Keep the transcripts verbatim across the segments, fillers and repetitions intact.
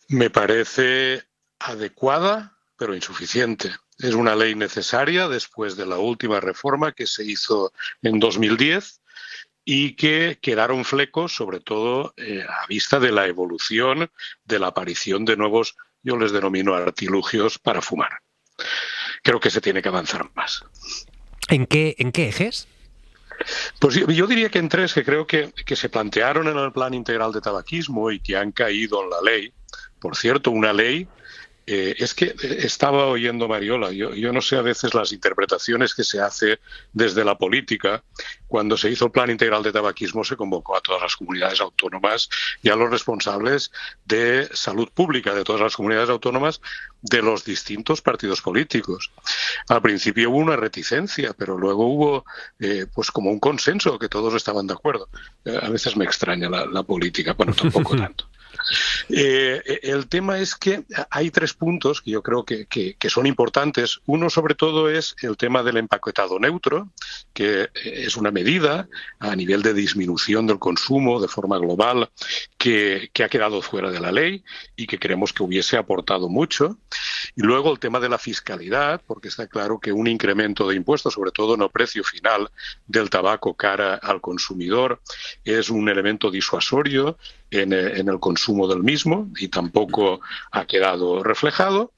Me parece adecuada, pero insuficiente. Es una ley necesaria después de la última reforma que se hizo en dos mil diez y que quedaron flecos, sobre todo eh, a vista de la evolución, de la aparición de nuevos, yo les denomino artilugios para fumar. Creo que se tiene que avanzar más. ¿En qué, en qué ejes? Pues yo, yo diría que en tres que creo que, que se plantearon en el Plan Integral de Tabaquismo y que han caído en la ley. Por cierto, una ley, eh, es que estaba oyendo Mariola, yo, yo no sé a veces las interpretaciones que se hace desde la política. Cuando se hizo el Plan Integral de Tabaquismo se convocó a todas las comunidades autónomas y a los responsables de salud pública de todas las comunidades autónomas de los distintos partidos políticos. Al principio hubo una reticencia, pero luego hubo eh, pues como un consenso, que todos estaban de acuerdo. Eh, a veces me extraña la, la política, bueno, tampoco tanto. Eh, el tema es que hay tres puntos que yo creo que, que, que son importantes. Uno, sobre todo, es el tema del empaquetado neutro, que es una medida a nivel de disminución del consumo de forma global que, que ha quedado fuera de la ley y que creemos que hubiese aportado mucho. Y luego el tema de la fiscalidad, porque está claro que un incremento de impuestos, sobre todo en el precio final del tabaco cara al consumidor, es un elemento disuasorio en, en el consumo del mismo y tampoco ha quedado reflejado.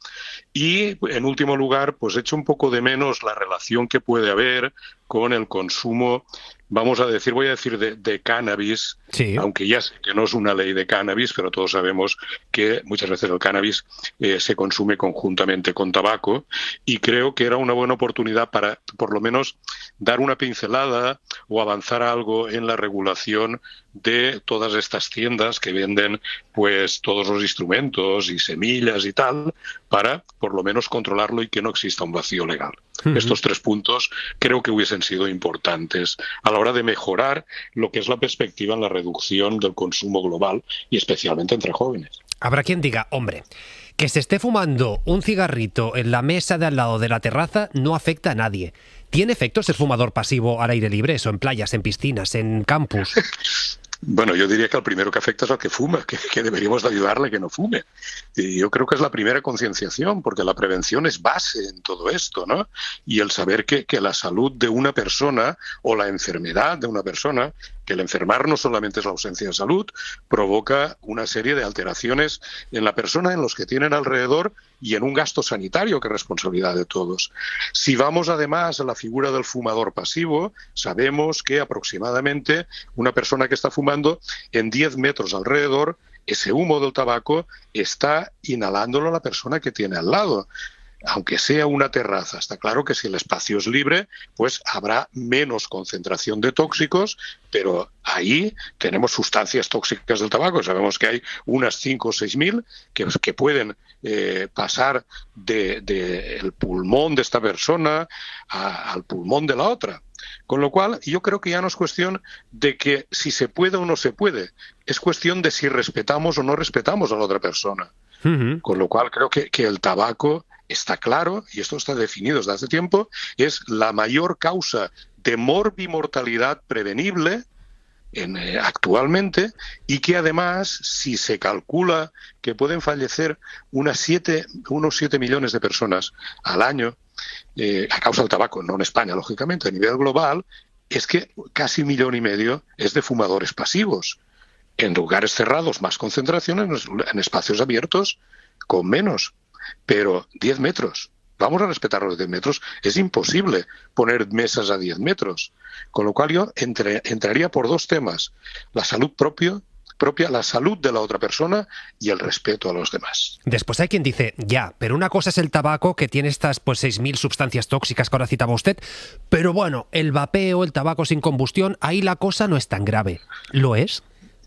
Y, en último lugar, pues echo un poco de menos la relación que puede haber con el consumo, vamos a decir, voy a decir de, de cannabis, sí. Aunque ya sé que no es una ley de cannabis, pero todos sabemos que muchas veces el cannabis eh, se consume conjuntamente con tabaco, y creo que era una buena oportunidad para, por lo menos, dar una pincelada o avanzar algo en la regulación de todas estas tiendas que venden pues todos los instrumentos y semillas y tal, para por lo menos controlarlo y que no exista un vacío legal. Uh-huh. Estos tres puntos creo que hubiesen sido importantes a la hora de mejorar lo que es la perspectiva en la reducción del consumo global y especialmente entre jóvenes. Habrá quien diga, hombre, que se esté fumando un cigarrito en la mesa de al lado de la terraza no afecta a nadie. ¿Tiene efecto ser fumador pasivo al aire libre, eso, en playas, en piscinas, en campus? Bueno, yo diría que al primero que afecta es al que fuma, que, que deberíamos de ayudarle a que no fume. Y yo creo que es la primera concienciación, porque la prevención es base en todo esto, ¿no? Y el saber que, que la salud de una persona o la enfermedad de una persona, que el enfermar no solamente es la ausencia de salud, provoca una serie de alteraciones en la persona, en los que tienen alrededor y en un gasto sanitario que es responsabilidad de todos. Si vamos además a la figura del fumador pasivo, sabemos que aproximadamente una persona que está fumando en diez metros alrededor, ese humo del tabaco está inhalándolo la persona que tiene al lado. Aunque sea una terraza, está claro que si el espacio es libre, pues habrá menos concentración de tóxicos, pero ahí tenemos sustancias tóxicas del tabaco. Sabemos que hay unas cinco o seis mil que, que pueden eh, pasar del de, de pulmón de esta persona a, al pulmón de la otra. Con lo cual, yo creo que ya no es cuestión de que si se puede o no se puede, es cuestión de si respetamos o no respetamos a la otra persona. Uh-huh. Con lo cual, creo que, que el tabaco está claro, y esto está definido desde hace tiempo, es la mayor causa de morbimortalidad prevenible en, eh, actualmente, y que además, si se calcula que pueden fallecer unas siete, unos siete millones de personas al año eh, a causa del tabaco, no en España, lógicamente, a nivel global, es que casi un millón y medio es de fumadores pasivos. En lugares cerrados más concentraciones, en espacios abiertos con menos. Pero diez metros, vamos a respetar los diez metros, es imposible poner mesas a diez metros. Con lo cual yo entre, entraría por dos temas: la salud propia, propia, la salud de la otra persona y el respeto a los demás. Después hay quien dice, ya, pero una cosa es el tabaco, que tiene estas pues seis mil sustancias tóxicas que ahora citaba usted, pero bueno, el vapeo, el tabaco sin combustión, ahí la cosa no es tan grave. ¿Lo es?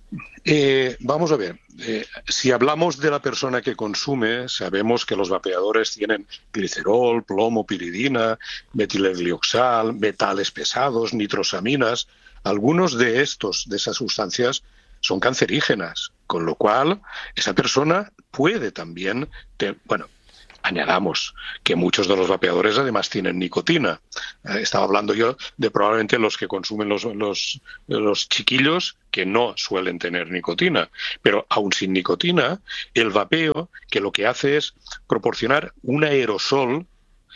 Eh, vamos a ver, eh, si hablamos de la persona que consume, sabemos que los vapeadores tienen glicerol, plomo, piridina, metileglioxal, metales pesados, nitrosaminas. Algunos de estos, de esas sustancias, son cancerígenas, con lo cual esa persona puede también, te, bueno, Añadamos que muchos de los vapeadores además tienen nicotina. Eh, estaba hablando yo de probablemente los que consumen los, los, los chiquillos que no suelen tener nicotina. Pero aún sin nicotina, el vapeo, que lo que hace es proporcionar un aerosol.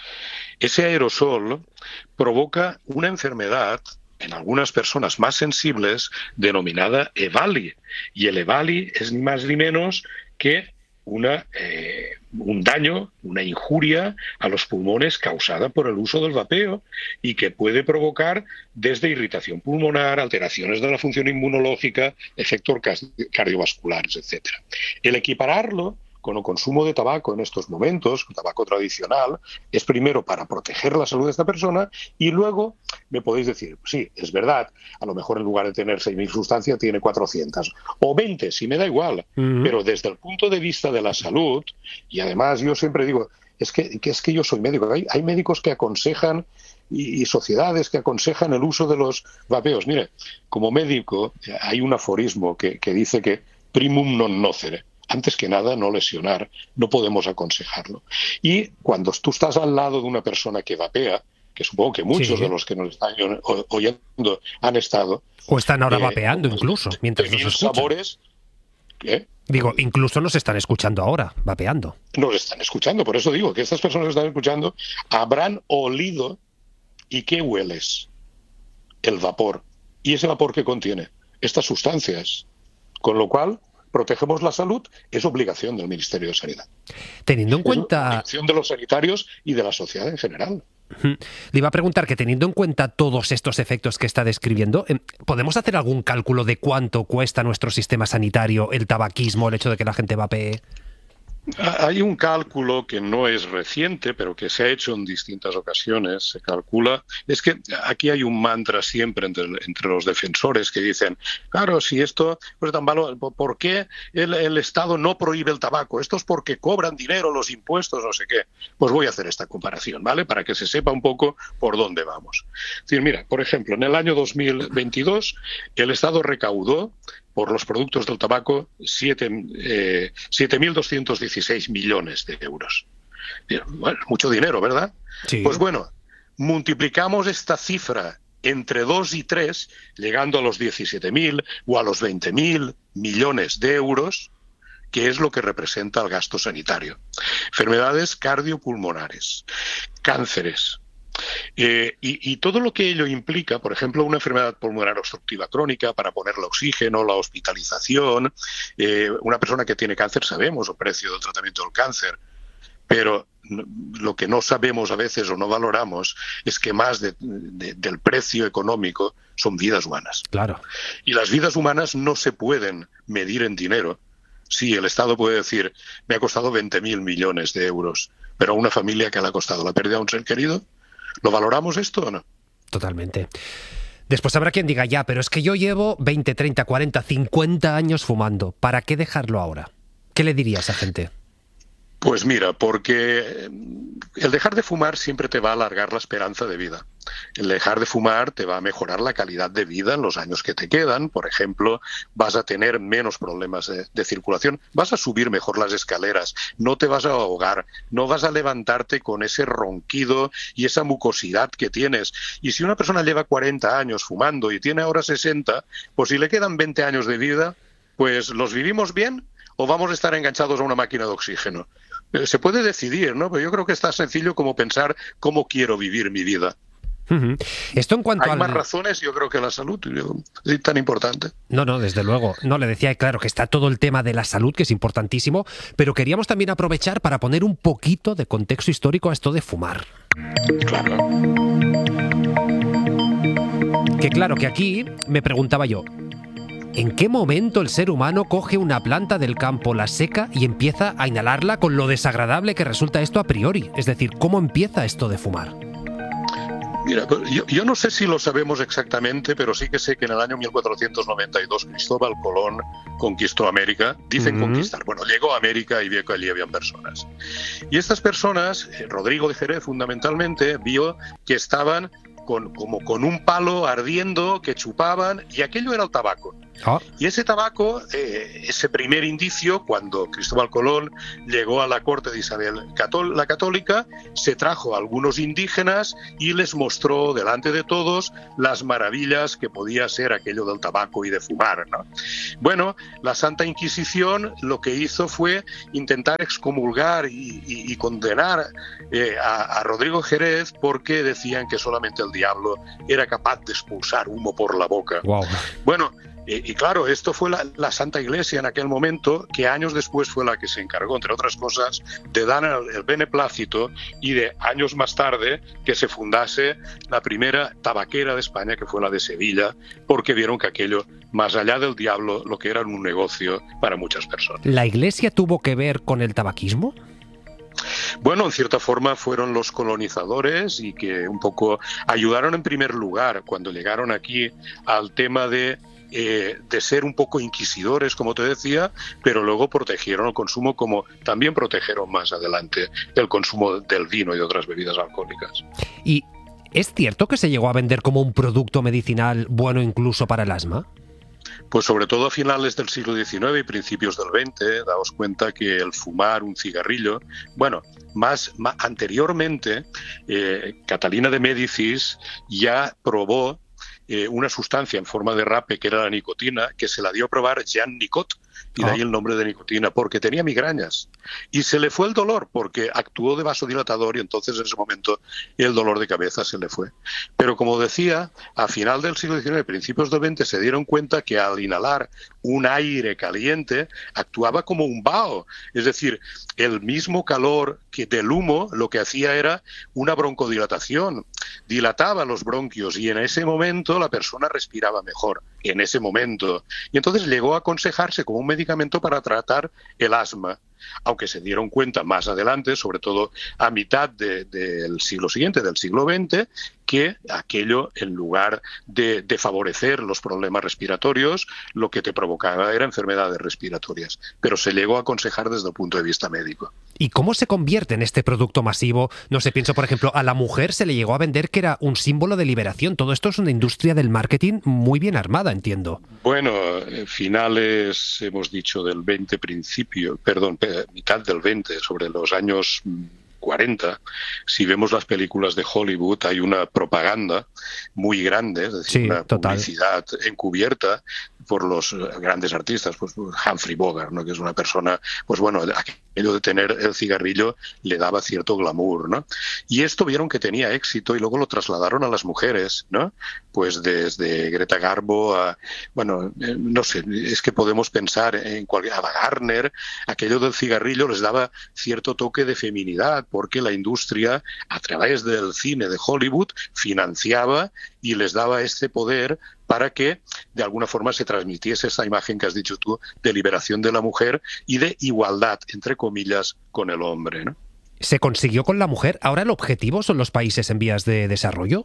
Ese aerosol provoca una enfermedad en algunas personas más sensibles denominada EVALI. Y el EVALI es ni más ni menos que una, eh, un daño, una injuria a los pulmones causada por el uso del vapeo y que puede provocar desde irritación pulmonar, alteraciones de la función inmunológica, efectos cardiovasculares, etcétera. El equipararlo con el consumo de tabaco en estos momentos, tabaco tradicional, es primero para proteger la salud de esta persona y luego me podéis decir, sí, es verdad, a lo mejor en lugar de tener seis mil sustancias tiene cuatrocientas o veinte, si me da igual, uh-huh. Pero desde el punto de vista de la salud, y además yo siempre digo, es que, que, es que yo soy médico, hay, hay médicos que aconsejan y, y sociedades que aconsejan el uso de los vapeos. Mire, como médico hay un aforismo que, que dice que primum non nocere. Antes que nada, no lesionar, no podemos aconsejarlo. Y cuando tú estás al lado de una persona que vapea, que supongo que muchos sí. de los que nos están oyendo han estado... O están ahora eh, vapeando pues, incluso, mientras nos escuchan. Sabores, ¿eh? Digo, incluso nos están escuchando ahora, vapeando. Nos están escuchando, por eso digo que estas personas que están escuchando habrán olido. ¿Y qué hueles? El vapor. ¿Y ese vapor qué contiene? Estas sustancias. Con lo cual... protegemos la salud, es obligación del Ministerio de Sanidad. Teniendo en cuenta... Es obligación de los sanitarios y de la sociedad en general. Le iba a preguntar que teniendo en cuenta todos estos efectos que está describiendo, ¿podemos hacer algún cálculo de cuánto cuesta nuestro sistema sanitario el tabaquismo, el hecho de que la gente vapee? Hay un cálculo que no es reciente, pero que se ha hecho en distintas ocasiones. Se calcula, es que aquí hay un mantra siempre entre, entre los defensores que dicen, claro, si esto es tan malo, ¿por qué el, el Estado no prohíbe el tabaco? Esto es porque cobran dinero los impuestos, no sé qué. Pues voy a hacer esta comparación, ¿vale? Para que se sepa un poco por dónde vamos. Es decir, mira, por ejemplo, en el año dos mil veintidós el Estado recaudó por los productos del tabaco siete mil doscientos dieciséis millones de euros. Bueno, mucho dinero, ¿verdad? Sí. Pues bueno, multiplicamos esta cifra entre dos y tres, llegando a los diecisiete mil o a los veinte mil millones de euros, que es lo que representa el gasto sanitario. Enfermedades cardiopulmonares, cánceres, Eh, y, y todo lo que ello implica, por ejemplo, una enfermedad pulmonar obstructiva crónica para ponerle oxígeno, la hospitalización, eh, una persona que tiene cáncer, sabemos el precio del tratamiento del cáncer, pero lo que no sabemos a veces o no valoramos es que más de, de, del precio económico son vidas humanas. Claro. Y las vidas humanas no se pueden medir en dinero. Sí, el Estado puede decir, me ha costado veinte mil millones de euros, pero a una familia que le ha costado la pérdida de un ser querido, ¿lo valoramos esto o no? Totalmente. Después habrá quien diga, ya, pero es que yo llevo veinte, treinta, cuarenta, cincuenta años fumando. ¿Para qué dejarlo ahora? ¿Qué le diría a esa gente? Pues mira, porque el dejar de fumar siempre te va a alargar la esperanza de vida. El dejar de fumar te va a mejorar la calidad de vida en los años que te quedan. Por ejemplo, vas a tener menos problemas de, de circulación, vas a subir mejor las escaleras, no te vas a ahogar, no vas a levantarte con ese ronquido y esa mucosidad que tienes. Y si una persona lleva cuarenta años fumando y tiene ahora sesenta, pues si le quedan veinte años de vida, pues ¿los vivimos bien o vamos a estar enganchados a una máquina de oxígeno? Se puede decidir, ¿no? Pero yo creo que es tan sencillo como pensar cómo quiero vivir mi vida. Uh-huh. Esto en cuanto Hay al... más razones, yo creo que la salud es tan importante. No, no, desde luego. No, le decía, claro, que está todo el tema de la salud, que es importantísimo, pero queríamos también aprovechar para poner un poquito de contexto histórico a esto de fumar. Claro. Que claro, que aquí me preguntaba yo, ¿en qué momento el ser humano coge una planta del campo, la seca y empieza a inhalarla con lo desagradable que resulta esto a priori? Es decir, ¿cómo empieza esto de fumar? Mira, yo, yo no sé si lo sabemos exactamente, pero sí que sé que en el año mil cuatrocientos noventa y dos Cristóbal Colón conquistó América. Dicen uh-huh. conquistar. Bueno, llegó a América y vio que allí habían personas. Y estas personas, eh, Rodrigo de Jerez fundamentalmente, vio que estaban con, como con un palo ardiendo, que chupaban, y aquello era el tabaco. Oh. Y ese tabaco, eh, ese primer indicio, cuando Cristóbal Colón llegó a la corte de Isabel la Católica, se trajo a algunos indígenas y les mostró delante de todos las maravillas que podía ser aquello del tabaco y de fumar, ¿no? Bueno, la Santa Inquisición lo que hizo fue intentar excomulgar y, y, y condenar eh, a, a Rodrigo Jerez porque decían que solamente el diablo era capaz de expulsar humo por la boca. Wow. Bueno, y, y claro, esto fue la, la Santa Iglesia en aquel momento, que años después fue la que se encargó, entre otras cosas, de dar el, el beneplácito y de años más tarde que se fundase la primera tabaquera de España, que fue la de Sevilla, porque vieron que aquello, más allá del diablo, lo que era un negocio para muchas personas. ¿La Iglesia tuvo que ver con el tabaquismo? Bueno, en cierta forma fueron los colonizadores y que un poco ayudaron en primer lugar cuando llegaron aquí al tema de, eh, de ser un poco inquisidores, como te decía, pero luego protegieron el consumo, como también protegieron más adelante el consumo del vino y de otras bebidas alcohólicas. ¿Y es cierto que se llegó a vender como un producto medicinal bueno incluso para el asma? Pues sobre todo a finales del siglo diecinueve y principios del veinte, daos cuenta que el fumar un cigarrillo, bueno, más, más anteriormente, eh, Catalina de Médicis ya probó eh, una sustancia en forma de rape que era la nicotina, que se la dio a probar Jean Nicot, y de ahí el nombre de nicotina, porque tenía migrañas. Y se le fue el dolor, porque actuó de vasodilatador y entonces en ese momento el dolor de cabeza se le fue. Pero como decía, a final del siglo diecinueve, principios del veinte, se dieron cuenta que al inhalar un aire caliente actuaba como un vaho. Es decir, el mismo calor que del humo lo que hacía era una broncodilatación. Dilataba los bronquios y en ese momento la persona respiraba mejor. En ese momento. Y entonces llegó a aconsejarse como un medicamento para tratar el asma, aunque se dieron cuenta más adelante, sobre todo a mitad de, del siglo siguiente, del siglo veinte, que aquello, en lugar de, de favorecer los problemas respiratorios, lo que te provocaba era enfermedades respiratorias. Pero se llegó a aconsejar desde el punto de vista médico. ¿Y cómo se convierte en este producto masivo? No sé, pienso, por ejemplo, a la mujer se le llegó a vender que era un símbolo de liberación. Todo esto es una industria del marketing muy bien armada, entiendo. Bueno, finales, hemos dicho, del veinte, principio, perdón, mitad del veinte, sobre los años cuarenta, si vemos las películas de Hollywood, hay una propaganda muy grande, es decir, sí, una total. publicidad encubierta por los grandes artistas, pues Humphrey Bogart, ¿no? Que es una persona, pues bueno, aquello de tener el cigarrillo le daba cierto glamour, ¿no? Y esto vieron que tenía éxito y luego lo trasladaron a las mujeres, ¿no? Pues desde Greta Garbo a, bueno, eh, no sé, es que podemos pensar en cualquier, a Gardner, aquello del cigarrillo les daba cierto toque de feminidad, porque la industria, a través del cine de Hollywood, financiaba y les daba este poder para que de alguna forma se transmitiese esa imagen que has dicho tú de liberación de la mujer y de igualdad, entre comillas, con el hombre, ¿no? ¿Se consiguió con la mujer? ¿Ahora el objetivo son los países en vías de desarrollo?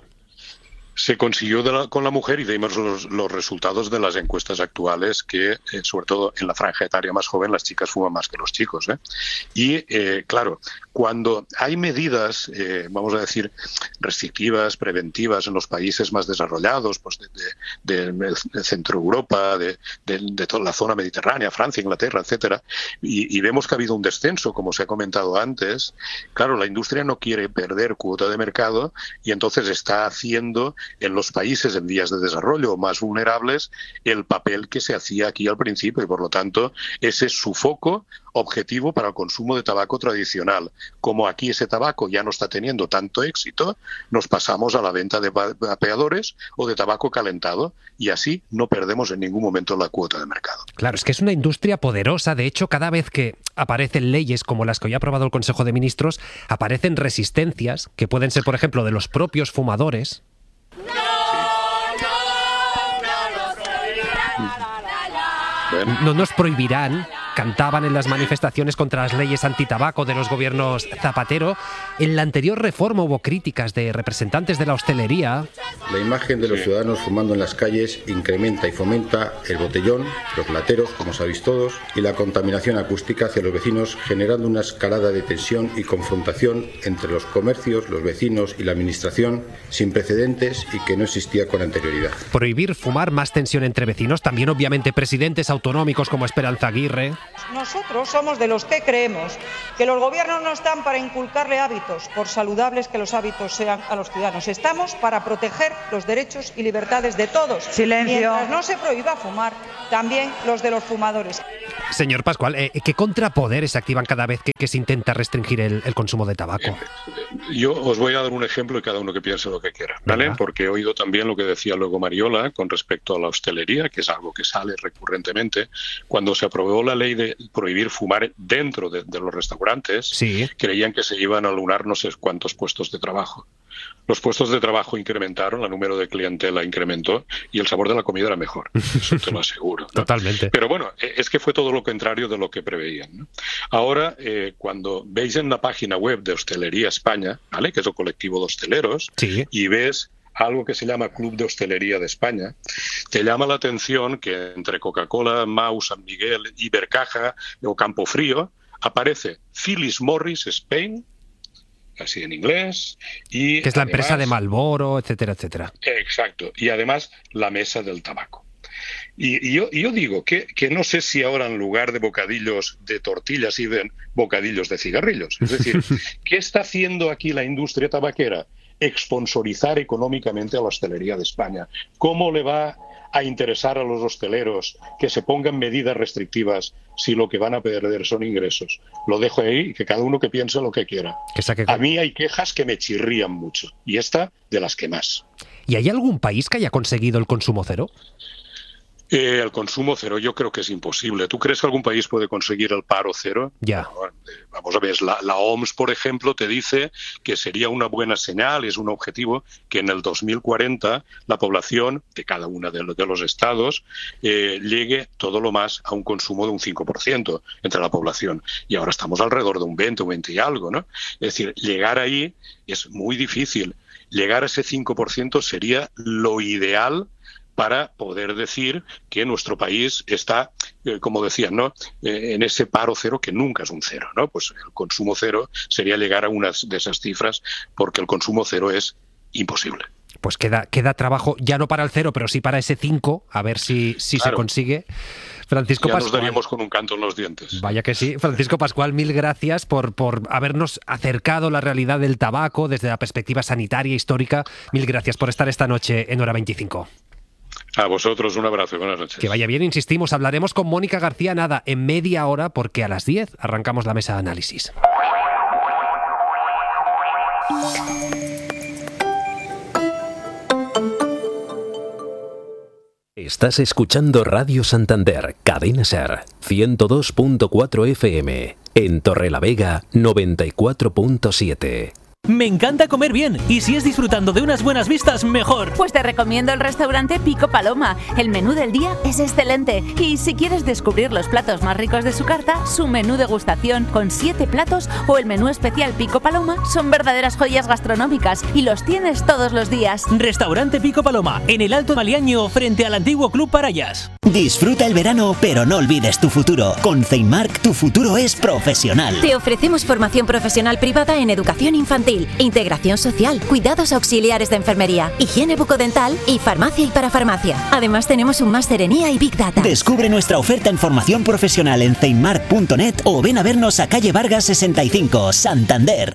Se consiguió de la, con la mujer y vemos los, los resultados de las encuestas actuales que, eh, sobre todo en la franja etaria más joven, las chicas fuman más que los chicos, ¿eh? Y, eh, claro, cuando hay medidas, eh, vamos a decir, restrictivas, preventivas en los países más desarrollados, pues de, de, de, de Centro Europa, de, de, de toda la zona mediterránea, Francia, Inglaterra, etcétera, y, y vemos que ha habido un descenso, como se ha comentado antes, claro, la industria no quiere perder cuota de mercado y entonces está haciendo en los países en vías de desarrollo más vulnerables el papel que se hacía aquí al principio y por lo tanto ese es su foco objetivo para el consumo de tabaco tradicional. Como aquí ese tabaco ya no está teniendo tanto éxito, nos pasamos a la venta de vapeadores o de tabaco calentado y así no perdemos en ningún momento la cuota de mercado. Claro, es que es una industria poderosa. De hecho, cada vez que aparecen leyes como las que hoy ha aprobado el Consejo de Ministros, aparecen resistencias que pueden ser, por ejemplo, de los propios fumadores. Bueno. No nos prohibirán cantaban en las manifestaciones contra las leyes antitabaco de los gobiernos Zapatero. En la anterior reforma hubo críticas de representantes de la hostelería. La imagen de los ciudadanos fumando en las calles incrementa y fomenta el botellón, los lateros, como sabéis todos, y la contaminación acústica hacia los vecinos, generando una escalada de tensión y confrontación entre los comercios, los vecinos y la administración sin precedentes y que no existía con anterioridad. Prohibir fumar, más tensión entre vecinos, también obviamente presidentes autonómicos como Esperanza Aguirre. Nosotros somos de los que creemos que los gobiernos no están para inculcarle hábitos, por saludables que los hábitos sean a los ciudadanos. Estamos para proteger los derechos y libertades de todos. Silencio. Mientras no se prohíba fumar, también los de los fumadores. Señor Pascual, eh, ¿qué contrapoderes se activan cada vez que, que se intenta restringir el, el consumo de tabaco? Yo os voy a dar un ejemplo y cada uno que piense lo que quiera, ¿vale? Venga. Porque he oído también lo que decía luego Mariola con respecto a la hostelería, que es algo que sale recurrentemente. Cuando se aprobó la ley de prohibir fumar dentro de, de los restaurantes, sí. creían que se iban a anular no sé cuántos puestos de trabajo. Los puestos de trabajo incrementaron, el número de clientela incrementó y el sabor de la comida era mejor, eso te lo aseguro, ¿no? Totalmente. Pero bueno, es que fue todo lo contrario de lo que preveían, ¿no? Ahora, eh, cuando veis en la página web de Hostelería España, ¿vale?, que es el colectivo de hosteleros, sí. y ves algo que se llama Club de Hostelería de España, te llama la atención que entre Coca-Cola, Mau, San Miguel, Ibercaja o Campofrío aparece Philip Morris Spain, así en inglés, y que es la además, empresa de Marlboro, etcétera, etcétera. Exacto, y además la mesa del tabaco. Y, y, yo, y yo digo que, que no sé si ahora en lugar de bocadillos de tortillas sirven bocadillos de cigarrillos. Es decir, ¿qué está haciendo aquí la industria tabaquera? Exponsorizar económicamente a la hostelería de España. ¿Cómo le va a interesar a los hosteleros que se pongan medidas restrictivas si lo que van a perder son ingresos? Lo dejo ahí y que cada uno que piense lo que quiera. Que saque... A mí hay quejas que me chirrían mucho y esta de las que más. ¿Y hay algún país que haya conseguido el consumo cero? Eh, el consumo cero yo creo que es imposible. ¿Tú crees que algún país puede conseguir el paro cero? Ya. Bueno, eh, vamos a ver, la, la O M S, por ejemplo, te dice que sería una buena señal, es un objetivo, que en el dos mil cuarenta la población de cada uno de, de los estados eh, llegue todo lo más a un consumo de un cinco por ciento entre la población. Y ahora estamos alrededor de un veinte, un veinte y algo, ¿no? Es decir, llegar ahí es muy difícil. Llegar a ese cinco por ciento sería lo ideal para poder decir que nuestro país está, eh, como decían, ¿no?, eh, en ese paro cero que nunca es un cero, ¿no? Pues el consumo cero sería llegar a una de esas cifras, porque el consumo cero es imposible. Pues queda, queda trabajo, ya no para el cero, pero sí para ese cinco, a ver si, si claro. se consigue. Francisco ya Pascual. Nos daríamos con un canto en los dientes. Vaya que sí. Francisco Pascual, mil gracias por, por habernos acercado la realidad del tabaco desde la perspectiva sanitaria, histórica. Mil gracias por estar esta noche en Hora veinticinco. A vosotros un abrazo y buenas noches. Que vaya bien, insistimos, hablaremos con Mónica García nada, en media hora, porque a las diez arrancamos la mesa de análisis. Estás escuchando Radio Santander, Cadena Ser, ciento dos punto cuatro F M, en Torrelavega, noventa y cuatro punto siete. Me encanta comer bien, y si es disfrutando de unas buenas vistas, mejor. Pues te recomiendo el restaurante Pico Paloma. El menú del día es excelente. Y si quieres descubrir los platos más ricos de su carta, su menú degustación con siete platos o el menú especial Pico Paloma son verdaderas joyas gastronómicas y los tienes todos los días. Restaurante Pico Paloma, en el Alto Maliaño, frente al antiguo Club Parayas. Disfruta el verano, pero no olvides tu futuro. Con Ceimark, tu futuro es profesional. Te ofrecemos formación profesional privada en educación infantil, integración social, cuidados auxiliares de enfermería, higiene bucodental y farmacia y parafarmacia. Además tenemos un máster en I A y Big Data. Descubre nuestra oferta en formación profesional en ceimark punto net o ven a vernos a calle Vargas sesenta y cinco, Santander.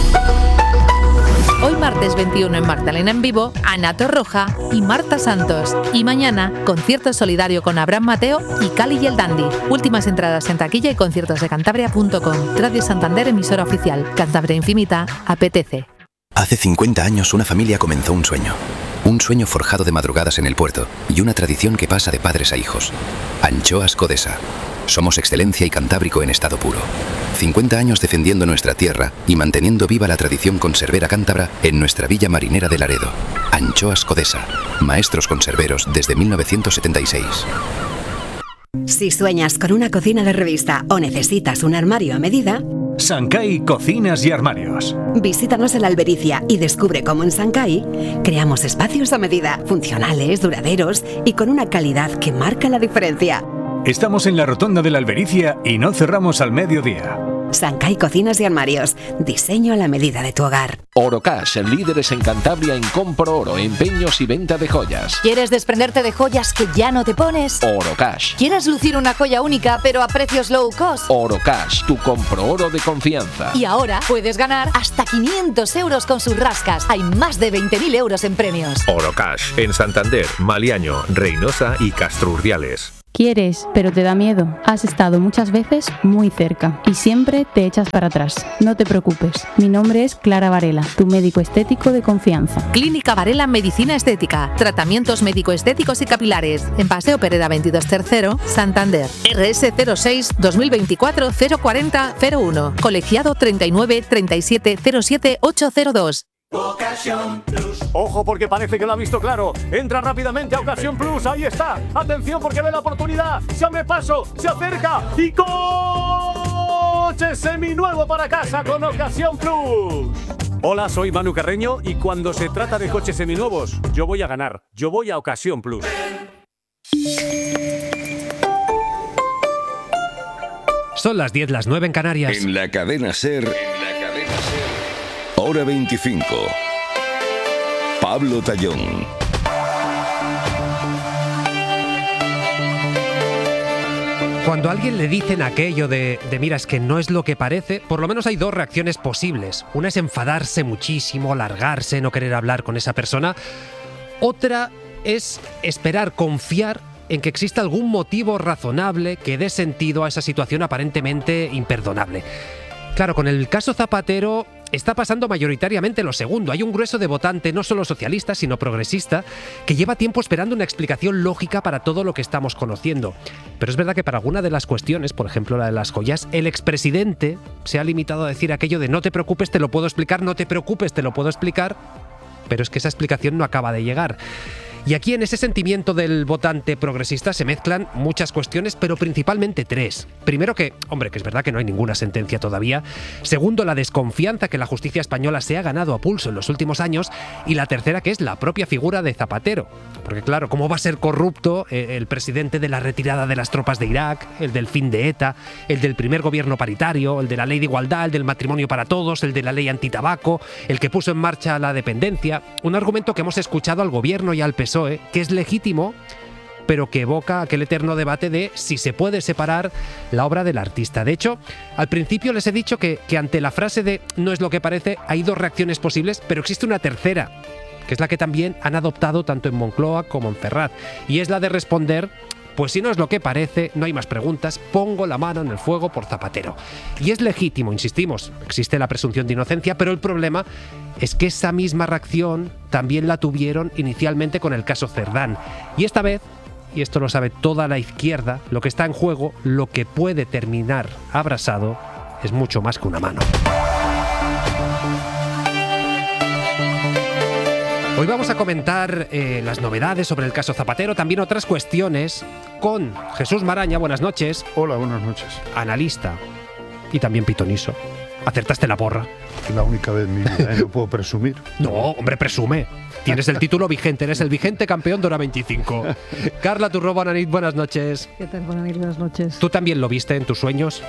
Hoy martes veintiuno en Magdalena en Vivo, Ana Torroja y Marta Santos. Y mañana, concierto solidario con Abraham Mateo y Cali y el Dandy. Últimas entradas en taquilla y conciertos de cantabria punto com. Radio Santander, emisora oficial. Cantabria Infinita, apetece. Hace cincuenta años una familia comenzó un sueño. Un sueño forjado de madrugadas en el puerto y una tradición que pasa de padres a hijos. Anchoas Codesa. Somos excelencia y cantábrico en estado puro. cincuenta años defendiendo nuestra tierra y manteniendo viva la tradición conservera cántabra en nuestra villa marinera de Laredo. Anchoas Codesa. Maestros conserveros desde mil novecientos setenta y seis. Si sueñas con una cocina de revista o necesitas un armario a medida, Sancay Cocinas y Armarios. Visítanos en la Albericia y descubre cómo en Sancay creamos espacios a medida, funcionales, duraderos y con una calidad que marca la diferencia. Estamos en la Rotonda de la Albericia y no cerramos al mediodía. Sancay Cocinas y Armarios. Diseño a la medida de tu hogar. Orocash, líderes en Cantabria en compro oro, empeños y venta de joyas. ¿Quieres desprenderte de joyas que ya no te pones? Orocash. ¿Quieres lucir una joya única pero a precios low cost? Orocash, tu compro oro de confianza. Y ahora puedes ganar hasta quinientos euros con sus rascas. Hay más de veinte mil euros en premios. Orocash, en Santander, Maliaño, Reynosa y Castro Urdiales. Quieres, pero te da miedo. Has estado muchas veces muy cerca y siempre te echas para atrás. No te preocupes. Mi nombre es Clara Varela, tu médico estético de confianza. Clínica Varela Medicina Estética. Tratamientos médico-estéticos y capilares. En Paseo Pereda veintidós Tercero, Santander. R S cero seis dos mil veinticuatro cero cuarenta cero uno. Colegiado treinta y nueve treinta y siete cero siete ocho cero dos. Ocasión Plus. Ojo porque parece que lo ha visto claro. Entra rápidamente a Ocasión Plus. Ahí está. Atención porque ve la oportunidad. Se abre paso. Se acerca. Y coche seminuevo para casa con Ocasión Plus. Hola, soy Manu Carreño y cuando se trata de coches seminuevos, yo voy a ganar. Yo voy a Ocasión Plus. Son las diez, las nueve en Canarias. En la cadena SER. Hora veinticinco. Pablo Tallón. Cuando a alguien le dicen aquello de, de mira, es que no es lo que parece, por lo menos hay dos reacciones posibles. Una es enfadarse muchísimo, largarse, no querer hablar con esa persona. Otra es esperar, confiar en que exista algún motivo razonable que dé sentido a esa situación aparentemente imperdonable. Claro, con el caso Zapatero está pasando mayoritariamente lo segundo. Hay un grueso de votante, no solo socialista, sino progresista, que lleva tiempo esperando una explicación lógica para todo lo que estamos conociendo. Pero es verdad que para alguna de las cuestiones, por ejemplo la de las joyas, el expresidente se ha limitado a decir aquello de no te preocupes, te lo puedo explicar, no te preocupes, te lo puedo explicar, pero es que esa explicación no acaba de llegar. Y aquí en ese sentimiento del votante progresista se mezclan muchas cuestiones, pero principalmente tres. Primero que, hombre, que es verdad que no hay ninguna sentencia todavía. Segundo, la desconfianza que la justicia española se ha ganado a pulso en los últimos años. Y la tercera, que es la propia figura de Zapatero. Porque claro, ¿cómo va a ser corrupto el presidente de la retirada de las tropas de Irak, el del fin de ETA, el del primer gobierno paritario, el de la ley de igualdad, el del matrimonio para todos, el de la ley antitabaco, el que puso en marcha la dependencia? Un argumento que hemos escuchado al gobierno y al P S O E, que es legítimo, pero que evoca aquel eterno debate de si se puede separar la obra del artista. De hecho, al principio les he dicho que, que ante la frase de no es lo que parece, hay dos reacciones posibles, pero existe una tercera, que es la que también han adoptado tanto en Moncloa como en Ferraz, y es la de responder: pues si no es lo que parece, no hay más preguntas, pongo la mano en el fuego por Zapatero. Y es legítimo, insistimos, existe la presunción de inocencia, pero el problema es que esa misma reacción también la tuvieron inicialmente con el caso Cerdán. Y esta vez, y esto lo sabe toda la izquierda, lo que está en juego, lo que puede terminar abrasado, es mucho más que una mano. Hoy vamos a comentar eh, las novedades sobre el caso Zapatero, también otras cuestiones, con Jesús Maraña. Buenas noches. Hola, buenas noches. Analista y también pitoniso. Acertaste la porra. La única vez en mi vida, ¿eh? No puedo presumir. No, hombre, presume. Tienes el título vigente, eres el vigente campeón de Hora veinticinco. Carla Turró, Bonanit, buenas noches. ¿Qué tal, Bonanit? Buenas noches. ¿Tú también lo viste en tus sueños?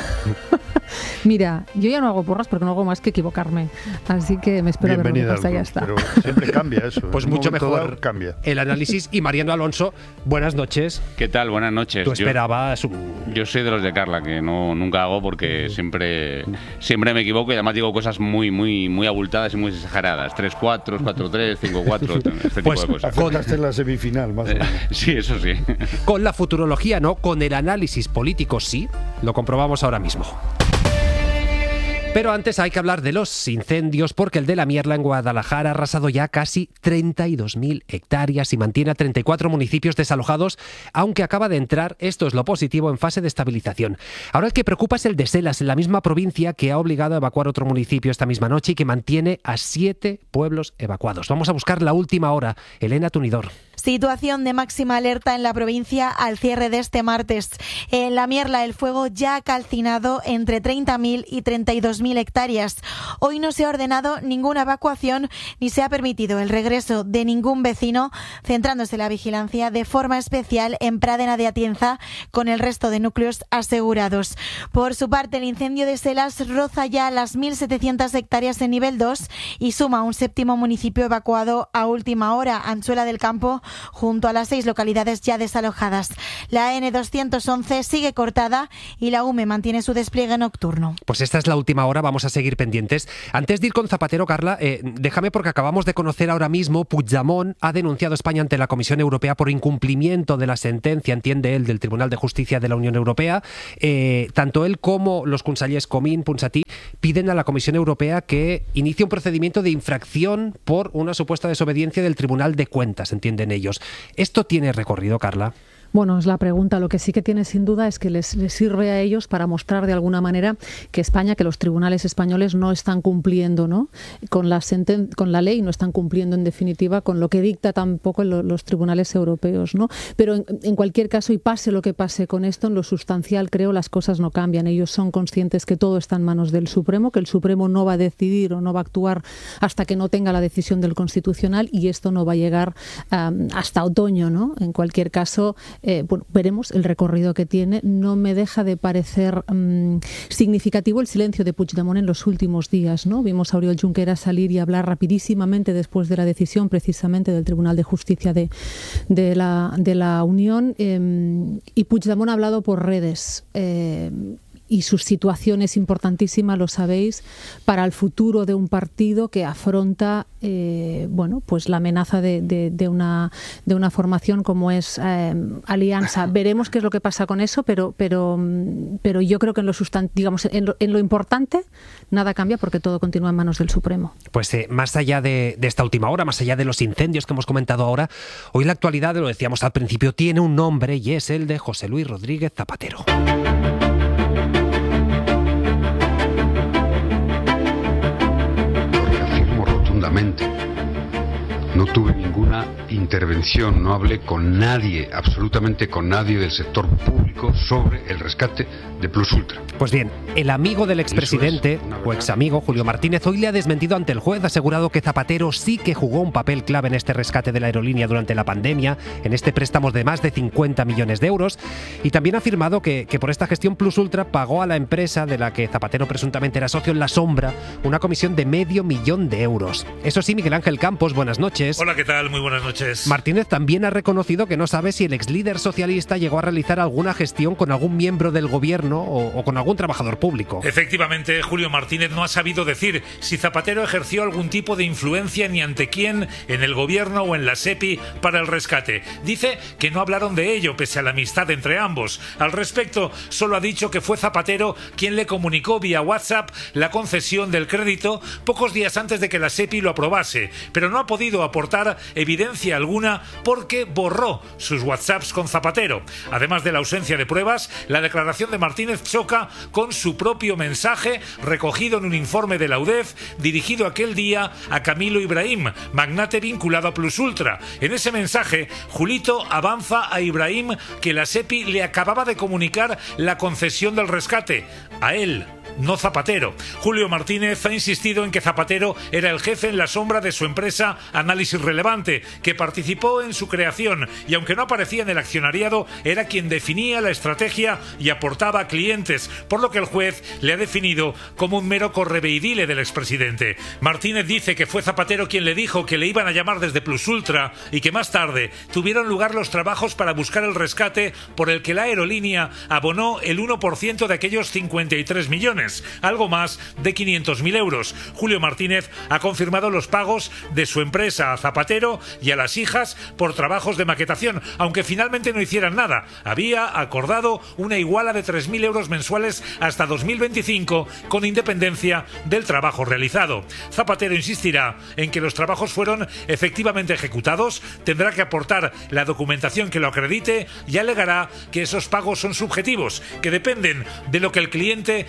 Mira, yo ya no hago porras porque no hago más que equivocarme. Así que me espero a ver lo que pasa y ya está. Pero siempre cambia eso. Pues mucho mejor cambia. El análisis. Y Mariano Alonso, buenas noches. ¿Qué tal? Buenas noches. Tú esperabas un... Yo, yo soy de los de Carla, que no nunca hago porque siempre siempre me equivoco y además digo cosas muy muy muy abultadas y muy exageradas. tres cuatro, cuatro tres, cinco cuatro, este pues, tipo de cosas. Acertaste en la semifinal, más o menos. Sí, eso sí. Con la futurología no, con el análisis político sí. Lo comprobamos ahora mismo. Pero antes hay que hablar de los incendios, porque el de la Mierla en Guadalajara ha arrasado ya casi treinta y dos mil hectáreas y mantiene a treinta y cuatro municipios desalojados, aunque acaba de entrar, esto es lo positivo, en fase de estabilización. Ahora el que preocupa es el de Selas, en la misma provincia, que ha obligado a evacuar otro municipio esta misma noche y que mantiene a siete pueblos evacuados. Vamos a buscar la última hora. Elena Tunidor. Situación de máxima alerta en la provincia al cierre de este martes. En La Mierla el fuego ya ha calcinado entre treinta mil y treinta y dos mil hectáreas. Hoy no se ha ordenado ninguna evacuación ni se ha permitido el regreso de ningún vecino, centrándose la vigilancia de forma especial en Pradena de Atienza con el resto de núcleos asegurados. Por su parte, el incendio de Selas roza ya las mil setecientas hectáreas en nivel dos y suma un séptimo municipio evacuado a última hora, Anchuela del Campo, junto a las seis localidades ya desalojadas. La N doscientos once sigue cortada y la U M E mantiene su despliegue nocturno. Pues esta es la última hora, vamos a seguir pendientes. Antes de ir con Zapatero, Carla, eh, déjame porque acabamos de conocer ahora mismo, Puigdemont ha denunciado a España ante la Comisión Europea por incumplimiento de la sentencia, entiende él, del Tribunal de Justicia de la Unión Europea. Eh, tanto él como los consellers Comín, Ponsatí piden a la Comisión Europea que inicie un procedimiento de infracción por una supuesta desobediencia del Tribunal de Cuentas, entienden ellos. ¿Esto tiene recorrido, Carla? Bueno, es la pregunta. Lo que sí que tiene sin duda es que les, les sirve a ellos para mostrar de alguna manera que España, que los tribunales españoles no están cumpliendo, ¿no? Con la senten- con la ley, no están cumpliendo en definitiva con lo que dicta tampoco lo, los tribunales europeos, ¿no? Pero en, en cualquier caso, y pase lo que pase con esto, en lo sustancial creo las cosas no cambian. Ellos son conscientes que todo está en manos del Supremo, que el Supremo no va a decidir o no va a actuar hasta que no tenga la decisión del Constitucional, y esto no va a llegar um, hasta otoño, ¿no? En cualquier caso, Eh, bueno, veremos el recorrido que tiene. No me deja de parecer um, significativo el silencio de Puigdemont en los últimos días, ¿no? Vimos a Oriol Junqueras salir y hablar rapidísimamente después de la decisión precisamente del Tribunal de Justicia de, de, la, de la Unión, eh, y Puigdemont ha hablado por redes. Eh, Y su situación es importantísima, lo sabéis, para el futuro de un partido que afronta eh, bueno, pues la amenaza de, de, de, una, de una formación como es eh, Alianza. Veremos qué es lo que pasa con eso, pero, pero, pero yo creo que en lo, sustan- digamos, en lo, en lo importante nada cambia porque todo continúa en manos del Supremo. Pues eh, más allá de, de esta última hora, más allá de los incendios que hemos comentado ahora, hoy la actualidad, lo decíamos al principio, tiene un nombre y es el de José Luis Rodríguez Zapatero. No tuve ninguna intervención, no hablé con nadie, absolutamente con nadie del sector público sobre el rescate de Plus Ultra. Pues bien, el amigo del expresidente, o examigo, Julio Martínez, hoy le ha desmentido ante el juez, ha asegurado que Zapatero sí que jugó un papel clave en este rescate de la aerolínea durante la pandemia, en este préstamo de más de cincuenta millones de euros, y también ha afirmado que, que por esta gestión Plus Ultra pagó a la empresa de la que Zapatero presuntamente era socio en la sombra una comisión de medio millón de euros. Eso sí, Miguel Ángel Campos, buenas noches. Hola, ¿qué tal? Muy buenas noches. Martínez también ha reconocido que no sabe si el ex líder socialista llegó a realizar alguna gestión con algún miembro del gobierno o, o con algún trabajador público. Efectivamente, Julio Martínez no ha sabido decir si Zapatero ejerció algún tipo de influencia ni ante quién en el gobierno o en la SEPI para el rescate. Dice que no hablaron de ello pese a la amistad entre ambos. Al respecto, solo ha dicho que fue Zapatero quien le comunicó vía WhatsApp la concesión del crédito pocos días antes de que la SEPI lo aprobase, pero no ha podido aportar evidencia alguna porque borró sus WhatsApps con Zapatero. Además de la ausencia de pruebas, la declaración de Martínez choca con su propio mensaje recogido en un informe de la U D E F dirigido aquel día a Camilo Ibrahim, magnate vinculado a Plus Ultra. En ese mensaje, Julito avanza a Ibrahim que la SEPI le acababa de comunicar la concesión del rescate. A él, no Zapatero. Julio Martínez ha insistido en que Zapatero era el jefe en la sombra de su empresa Análisis Relevante, que participó en su creación y aunque no aparecía en el accionariado, era quien definía la estrategia y aportaba clientes, por lo que el juez le ha definido como un mero correveidile del expresidente. Martínez dice que fue Zapatero quien le dijo que le iban a llamar desde Plus Ultra y que más tarde tuvieron lugar los trabajos para buscar el rescate por el que la aerolínea abonó el uno por ciento de aquellos cincuenta y tres millones. Algo más de quinientos mil euros. Julio Martínez ha confirmado los pagos de su empresa a Zapatero y a las hijas por trabajos de maquetación, aunque finalmente no hicieran nada. Había acordado una iguala de tres mil euros mensuales hasta dos mil veinticinco, con independencia del trabajo realizado. Zapatero insistirá en que los trabajos fueron efectivamente ejecutados, tendrá que aportar la documentación que lo acredite y alegará que esos pagos son subjetivos, que dependen de lo que el cliente esté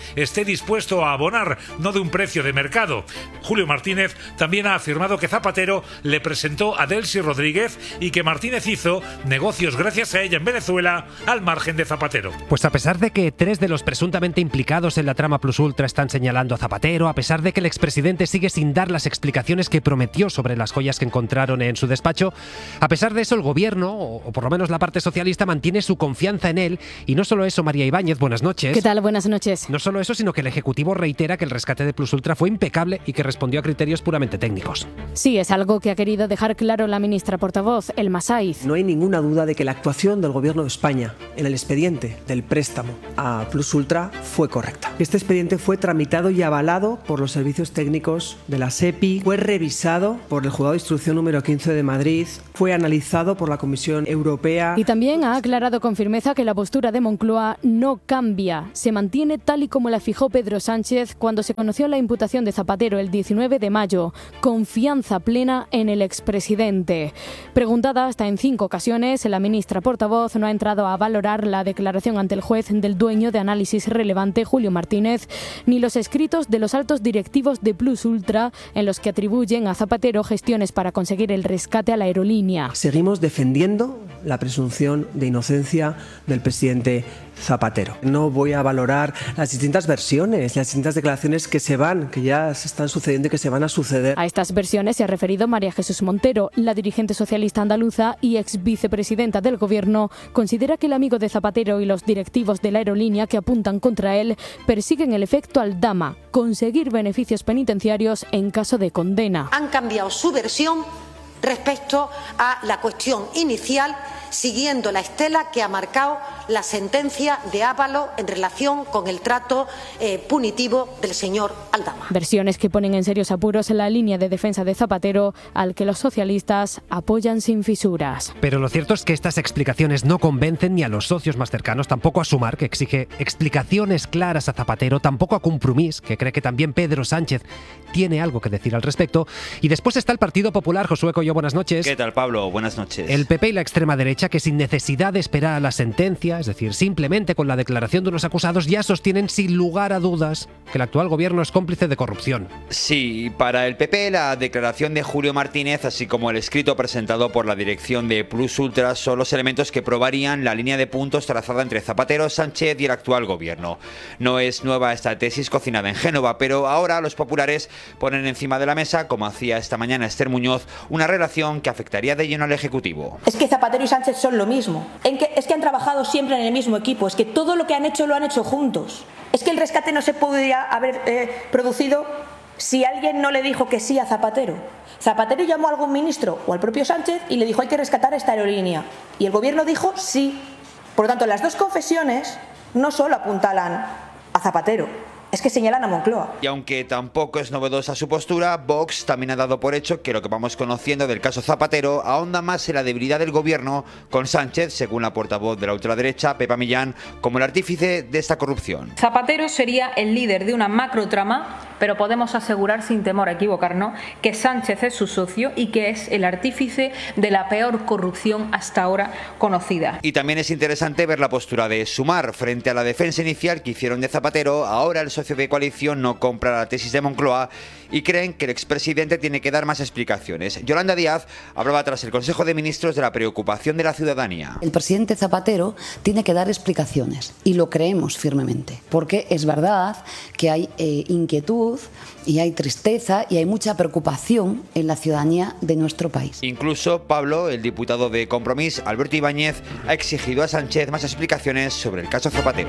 dispuesto a abonar, no de un precio de mercado. Julio Martínez también ha afirmado que Zapatero le presentó a Delcy Rodríguez y que Martínez hizo negocios gracias a ella en Venezuela al margen de Zapatero. Pues a pesar de que tres de los presuntamente implicados en la trama Plus Ultra están señalando a Zapatero, a pesar de que el expresidente sigue sin dar las explicaciones que prometió sobre las joyas que encontraron en su despacho, a pesar de eso el gobierno, o por lo menos la parte socialista, mantiene su confianza en él. Y no solo eso, María Ibáñez, buenas noches. ¿Qué tal? Buenas noches. No solo eso, sino que el Ejecutivo reitera que el rescate de Plus Ultra fue impecable y que respondió a criterios puramente técnicos. Sí, es algo que ha querido dejar claro la ministra portavoz, Elma Saiz. No hay ninguna duda de que la actuación del Gobierno de España en el expediente del préstamo a Plus Ultra fue correcta. Este expediente fue tramitado y avalado por los servicios técnicos de la SEPI, fue revisado por el Juzgado de Instrucción número quince de Madrid, fue analizado por la Comisión Europea. Y también ha aclarado con firmeza que la postura de Moncloa no cambia, se mantiene tal y como la fijó Pedro Sánchez cuando se conoció la imputación de Zapatero el diecinueve de mayo. Confianza plena en el expresidente. Preguntada hasta en cinco ocasiones, la ministra portavoz no ha entrado a valorar la declaración ante el juez del dueño de Análisis Relevante, Julio Martínez, ni los escritos de los altos directivos de Plus Ultra en los que atribuyen a Zapatero gestiones para conseguir el rescate a la aerolínea. Seguimos defendiendo la presunción de inocencia del presidente Zapatero. No voy a valorar las distintas versiones, las distintas declaraciones que se van, que ya se están sucediendo y que se van a suceder. A estas versiones se ha referido María Jesús Montero, la dirigente socialista andaluza y ex vicepresidenta del Gobierno. Considera que el amigo de Zapatero y los directivos de la aerolínea que apuntan contra él persiguen el efecto Aldama, conseguir beneficios penitenciarios en caso de condena. Han cambiado su versión respecto a la cuestión inicial, siguiendo la estela que ha marcado la sentencia de Ábalos en relación con el trato eh, punitivo del señor Aldama. Versiones que ponen en serios apuros la línea de defensa de Zapatero, al que los socialistas apoyan sin fisuras. Pero lo cierto es que estas explicaciones no convencen ni a los socios más cercanos, tampoco a Sumar, que exige explicaciones claras a Zapatero, tampoco a Compromís, que cree que también Pedro Sánchez tiene algo que decir al respecto. Y después está el Partido Popular. Josué Coyo, buenas noches. ¿Qué tal, Pablo? Buenas noches. El P P y la extrema derecha, que sin necesidad de esperar a la sentencia, es decir, simplemente con la declaración de unos acusados, ya sostienen sin lugar a dudas que el actual gobierno es cómplice de corrupción. Sí, para el P P la declaración de Julio Martínez, así como el escrito presentado por la dirección de Plus Ultra, son los elementos que probarían la línea de puntos trazada entre Zapatero, Sánchez y el actual gobierno. No es nueva esta tesis cocinada en Génova, pero ahora los populares ponen encima de la mesa, como hacía esta mañana Esther Muñoz, una relación que afectaría de lleno al Ejecutivo. Es que Zapatero y Sánchez son lo mismo, en que, es que han trabajado siempre en el mismo equipo, es que todo lo que han hecho lo han hecho juntos. Es que el rescate no se podría haber eh, producido si alguien no le dijo que sí a Zapatero. Zapatero llamó a algún ministro o al propio Sánchez y le dijo hay que rescatar esta aerolínea. Y el gobierno dijo sí. Por lo tanto, las dos confesiones no solo apuntalan a Zapatero, es que señalan a Moncloa. Y aunque tampoco es novedosa su postura, Vox también ha dado por hecho que lo que vamos conociendo del caso Zapatero ahonda más en la debilidad del gobierno, con Sánchez, según la portavoz de la ultraderecha, Pepa Millán, como el artífice de esta corrupción. Zapatero sería el líder de una macrotrama, pero podemos asegurar sin temor a equivocarnos que Sánchez es su socio y que es el artífice de la peor corrupción hasta ahora conocida. Y también es interesante ver la postura de Sumar frente a la defensa inicial que hicieron de Zapatero. Ahora el socio de coalición no compra la tesis de Moncloa y creen que el expresidente tiene que dar más explicaciones. Yolanda Díaz hablaba tras el Consejo de Ministros de la preocupación de la ciudadanía. El presidente Zapatero tiene que dar explicaciones y lo creemos firmemente, porque es verdad que hay eh, inquietud y hay tristeza y hay mucha preocupación en la ciudadanía de nuestro país. Incluso Pablo, el diputado de Compromís, Alberto Ibáñez, ha exigido a Sánchez más explicaciones sobre el caso Zapatero.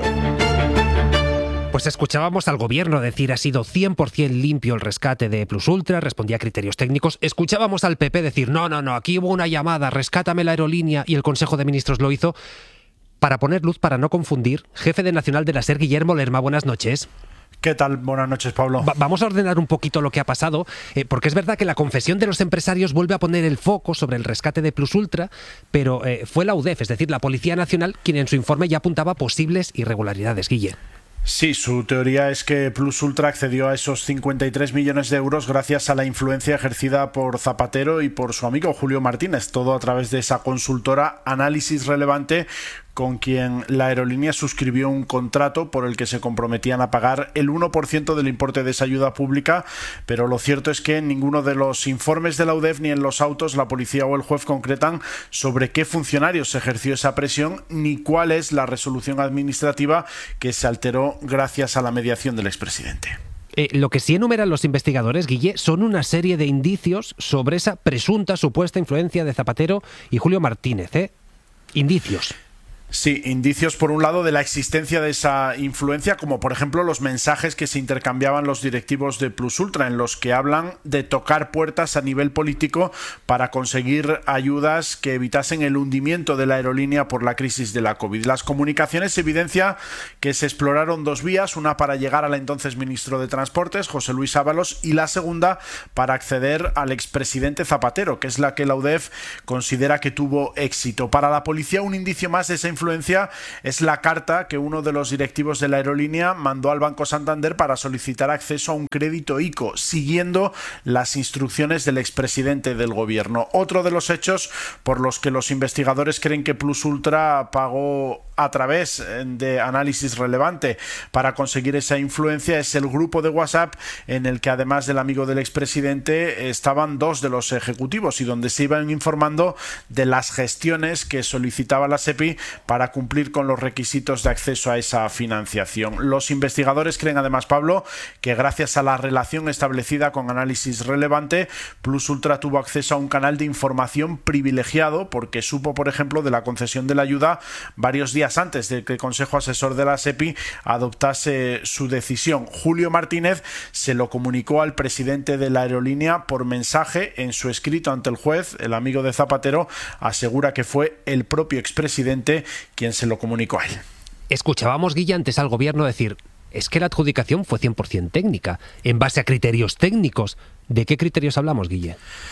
Pues escuchábamos al gobierno decir ha sido cien por ciento limpio el rescate de Plus Ultra, respondía a criterios técnicos. Escuchábamos al P P decir no, no, no, aquí hubo una llamada, rescátame la aerolínea, y el Consejo de Ministros lo hizo. Para poner luz, para no confundir, jefe de Nacional de la SER, Guillermo Lerma, buenas noches. ¿Qué tal? Buenas noches, Pablo. Va- vamos a ordenar un poquito lo que ha pasado, eh, porque es verdad que la confesión de los empresarios vuelve a poner el foco sobre el rescate de Plus Ultra, pero eh, fue la U D E F, es decir, la Policía Nacional, quien en su informe ya apuntaba posibles irregularidades, Guille. Sí, su teoría es que Plus Ultra accedió a esos cincuenta y tres millones de euros gracias a la influencia ejercida por Zapatero y por su amigo Julio Martínez, todo a través de esa consultora Análisis Relevante, con quien la aerolínea suscribió un contrato por el que se comprometían a pagar el uno por ciento del importe de esa ayuda pública, pero lo cierto es que en ninguno de los informes de la U D E F ni en los autos la policía o el juez concretan sobre qué funcionarios se ejerció esa presión ni cuál es la resolución administrativa que se alteró gracias a la mediación del expresidente. Eh, lo que sí enumeran los investigadores, Guille, son una serie de indicios sobre esa presunta supuesta influencia de Zapatero y Julio Martínez, ¿eh? Indicios. Sí, indicios por un lado de la existencia de esa influencia, como por ejemplo los mensajes que se intercambiaban los directivos de Plus Ultra, en los que hablan de tocar puertas a nivel político para conseguir ayudas que evitasen el hundimiento de la aerolínea por la crisis de la COVID. Las comunicaciones evidencian que se exploraron dos vías, una para llegar al entonces ministro de Transportes, José Luis Ábalos, y la segunda para acceder al expresidente Zapatero, que es la que la U D E F considera que tuvo éxito. Para la policía, un indicio más de esa influencia es la carta que uno de los directivos de la aerolínea mandó al Banco Santander para solicitar acceso a un crédito ICO, siguiendo las instrucciones del expresidente del gobierno. Otro de los hechos por los que los investigadores creen que Plus Ultra pagó a través de Análisis Relevante para conseguir esa influencia es el grupo de WhatsApp en el que, además del amigo del expresidente, estaban dos de los ejecutivos y donde se iban informando de las gestiones que solicitaba la SEPI para cumplir con los requisitos de acceso a esa financiación. Los investigadores creen además, Pablo, que gracias a la relación establecida con Análisis Relevante, Plus Ultra tuvo acceso a un canal de información privilegiado porque supo, por ejemplo, de la concesión de la ayuda varios días antes de que el Consejo Asesor de la SEPI adoptase su decisión. Julio Martínez se lo comunicó al presidente de la aerolínea por mensaje en su escrito ante el juez. El amigo de Zapatero asegura que fue el propio expresidente quien se lo comunicó a él. Escuchábamos, Guille, antes al gobierno decir, es que la adjudicación fue cien por ciento técnica, en base a criterios técnicos. ¿De qué criterios hablamos, Guille?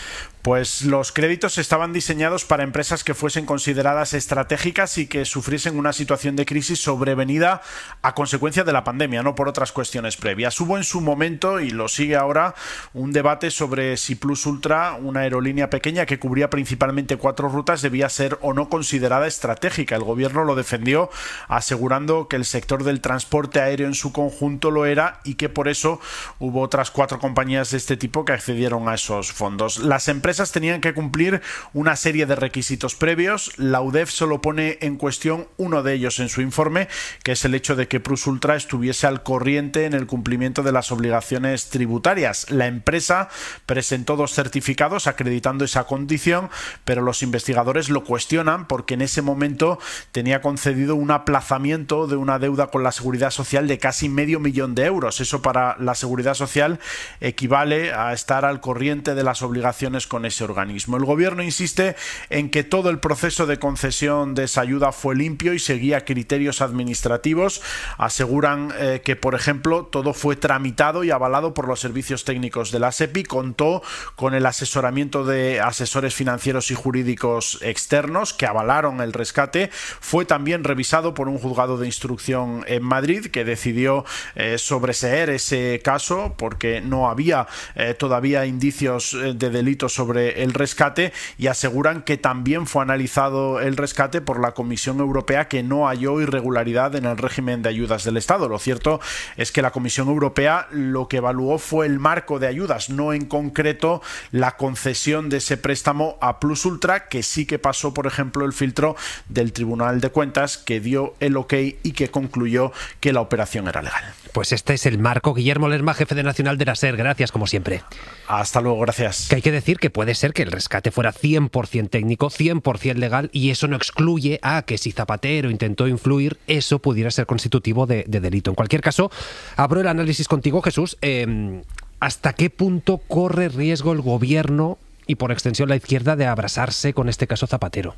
Pues los créditos estaban diseñados para empresas que fuesen consideradas estratégicas y que sufriesen una situación de crisis sobrevenida a consecuencia de la pandemia, no por otras cuestiones previas. Hubo en su momento, y lo sigue ahora, un debate sobre si Plus Ultra, una aerolínea pequeña que cubría principalmente cuatro rutas, debía ser o no considerada estratégica. El gobierno lo defendió, asegurando que el sector del transporte aéreo en su conjunto lo era y que por eso hubo otras cuatro compañías de este tipo que accedieron a esos fondos. Las empresas tenían que cumplir una serie de requisitos previos. La U D E F solo pone en cuestión uno de ellos en su informe, que es el hecho de que Plus Ultra estuviese al corriente en el cumplimiento de las obligaciones tributarias. La empresa presentó dos certificados acreditando esa condición, pero los investigadores lo cuestionan porque en ese momento tenía concedido un aplazamiento de una deuda con la Seguridad Social de casi medio millón de euros. Eso para la Seguridad Social equivale a estar al corriente de las obligaciones con ese organismo. El gobierno insiste en que todo el proceso de concesión de esa ayuda fue limpio y seguía criterios administrativos. Aseguran eh, que, por ejemplo, todo fue tramitado y avalado por los servicios técnicos de la SEPI, contó con el asesoramiento de asesores financieros y jurídicos externos que avalaron el rescate. Fue también revisado por un juzgado de instrucción en Madrid que decidió eh, sobreseer ese caso porque no había eh, todavía indicios de delito sobre el rescate, y aseguran que también fue analizado el rescate por la Comisión Europea, que no halló irregularidad en el régimen de ayudas del Estado. Lo cierto es que la Comisión Europea lo que evaluó fue el marco de ayudas, no en concreto la concesión de ese préstamo a Plus Ultra, que sí que pasó, por ejemplo, el filtro del Tribunal de Cuentas, que dio el ok y que concluyó que la operación era legal. Pues este es el marco. Guillermo Lerma, jefe de Nacional de la SER, gracias como siempre. Hasta luego, gracias. Que hay que decir que puede ser que el rescate fuera cien por ciento técnico, cien por ciento legal, y eso no excluye a que si Zapatero intentó influir, eso pudiera ser constitutivo de, de delito. En cualquier caso, abro el análisis contigo, Jesús. Eh, ¿Hasta qué punto corre riesgo el gobierno y por extensión la izquierda de abrazarse con este caso Zapatero?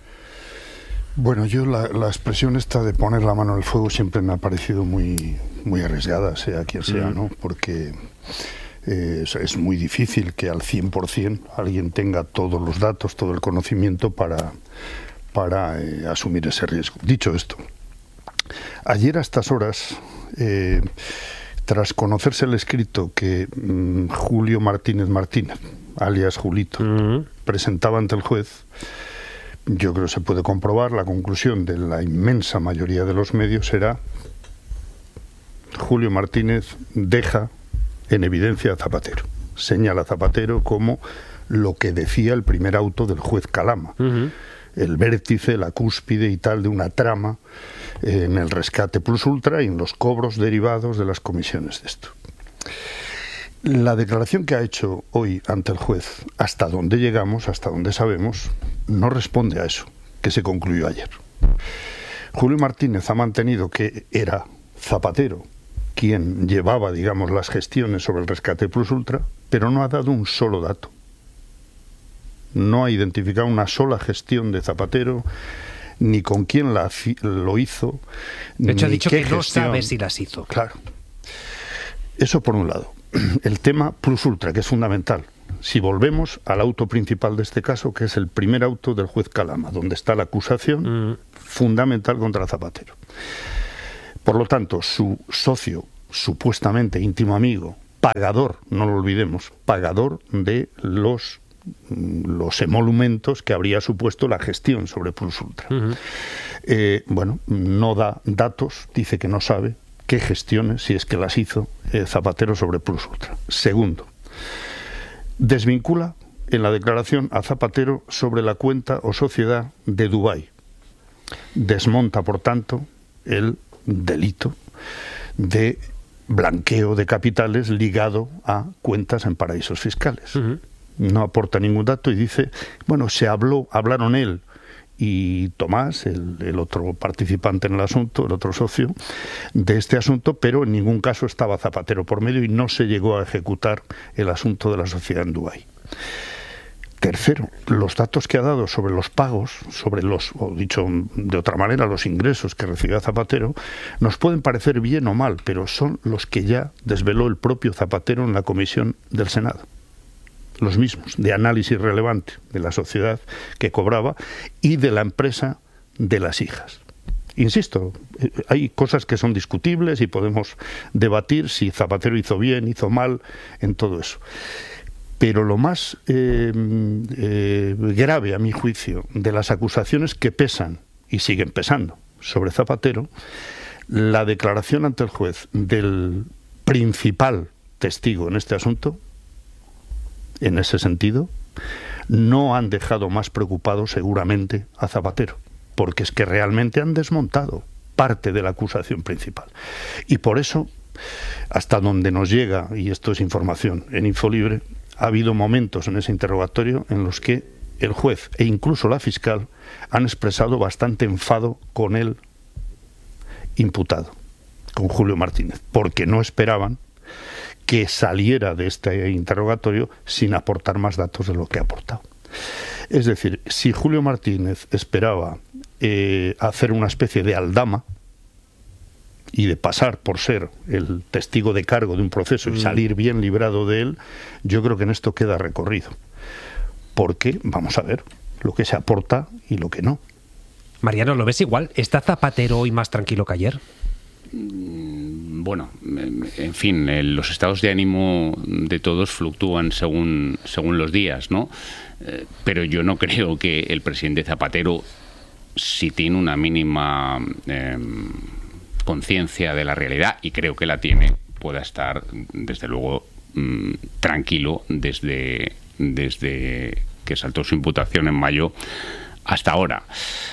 Bueno, yo la, la expresión esta de poner la mano en el fuego siempre me ha parecido muy, muy arriesgada, sea quien sea, ¿no? Porque eh, es, es muy difícil que al cien por ciento alguien tenga todos los datos, todo el conocimiento para, para eh, asumir ese riesgo. Dicho esto, ayer a estas horas, eh, tras conocerse el escrito que mmm, Julio Martínez Martínez, alias Julito, uh-huh. presentaba ante el juez, yo creo que se puede comprobar, la conclusión de la inmensa mayoría de los medios será: Julio Martínez deja en evidencia a Zapatero. Señala a Zapatero como lo que decía el primer auto del juez Calama. Uh-huh. El vértice, la cúspide y tal de una trama eh, en el rescate plus ultra y en los cobros derivados de las comisiones de esto. La declaración que ha hecho hoy ante el juez, hasta donde llegamos, hasta donde sabemos, no responde a eso, que se concluyó ayer. Julio Martínez ha mantenido que era Zapatero quien llevaba, digamos, las gestiones sobre el rescate plus ultra, pero no ha dado un solo dato. No ha identificado una sola gestión de Zapatero, ni con quién la, lo hizo. De hecho, ni ha dicho qué que no gestión. sabe si las hizo. Claro. Eso por un lado. El tema plus ultra, que es fundamental. Si volvemos al auto principal de este caso, que es el primer auto del juez Calama, donde está la acusación mm. fundamental contra Zapatero. Por lo tanto, su socio, supuestamente íntimo amigo, pagador, no lo olvidemos, pagador de los los emolumentos que habría supuesto la gestión sobre Plus Ultra. Uh-huh. Eh, bueno, no da datos, dice que no sabe qué gestiones, si es que las hizo, eh, Zapatero sobre Plus Ultra. Segundo, desvincula en la declaración a Zapatero sobre la cuenta o sociedad de Dubái. Desmonta, por tanto, el delito de blanqueo de capitales ligado a cuentas en paraísos fiscales. Uh-huh. No aporta ningún dato y dice, bueno, se habló, hablaron él y Tomás, el, el otro participante en el asunto, el otro socio de este asunto, pero en ningún caso estaba Zapatero por medio y no se llegó a ejecutar el asunto de la sociedad en Dubái. Tercero, los datos que ha dado sobre los pagos, sobre los, o dicho de otra manera, los ingresos que recibía Zapatero, nos pueden parecer bien o mal, pero son los que ya desveló el propio Zapatero en la comisión del Senado. Los mismos, de análisis relevante de la sociedad que cobraba y de la empresa de las hijas. Insisto, hay cosas que son discutibles y podemos debatir si Zapatero hizo bien, hizo mal, en todo eso. Pero lo más eh, eh, grave, a mi juicio, de las acusaciones que pesan y siguen pesando sobre Zapatero, la declaración ante el juez del principal testigo en este asunto, en ese sentido, no han dejado más preocupado seguramente a Zapatero, porque es que realmente han desmontado parte de la acusación principal. Y por eso, hasta donde nos llega, y esto es información en Infolibre, ha habido momentos en ese interrogatorio en los que el juez e incluso la fiscal han expresado bastante enfado con el imputado, con Julio Martínez, porque no esperaban que saliera de este interrogatorio sin aportar más datos de lo que ha aportado. Es decir, si Julio Martínez esperaba eh, hacer una especie de aldama y de pasar por ser el testigo de cargo de un proceso y salir bien librado de él, yo creo que en esto queda recorrido. Porque, vamos a ver, lo que se aporta y lo que no. Mariano, ¿lo ves igual? ¿Está Zapatero hoy más tranquilo que ayer? Bueno, en fin, los estados de ánimo de todos fluctúan según, según los días, ¿no? Eh, pero yo no creo que el presidente Zapatero, si tiene una mínima eh, conciencia de la realidad, y creo que la tiene, pueda estar, desde luego, mmm, tranquilo desde, desde que saltó su imputación en mayo hasta ahora.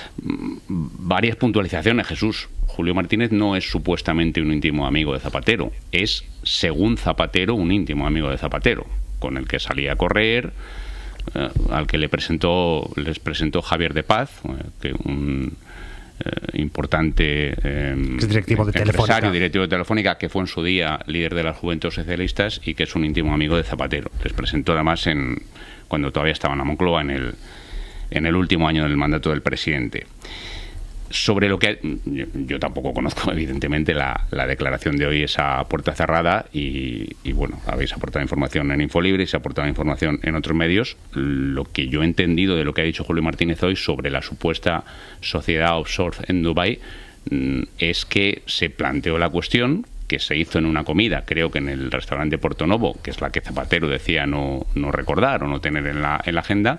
Varias puntualizaciones, Jesús. Julio Martínez no es supuestamente un íntimo amigo de Zapatero, es, según Zapatero, un íntimo amigo de Zapatero, con el que salía a correr, eh, al que le presentó, les presentó Javier de Paz, eh, que un eh, importante eh, directivo de empresario, Telefónica. directivo de Telefónica, que fue en su día líder de las Juventudes Socialistas y que es un íntimo amigo de Zapatero. Les presentó además en, cuando todavía estaba en la Moncloa, en el, en el último año del mandato del presidente. Sobre lo que... Yo, yo tampoco conozco, evidentemente, la, la declaración de hoy, esa puerta cerrada, y, y bueno, habéis aportado información en Infolibre y se ha aportado información en otros medios. Lo que yo he entendido de lo que ha dicho Julio Martínez hoy sobre la supuesta sociedad offshore en Dubái es que se planteó la cuestión, que se hizo en una comida, creo que en el restaurante Porto Novo, que es la que Zapatero decía no, no recordar o no tener en la, en la agenda,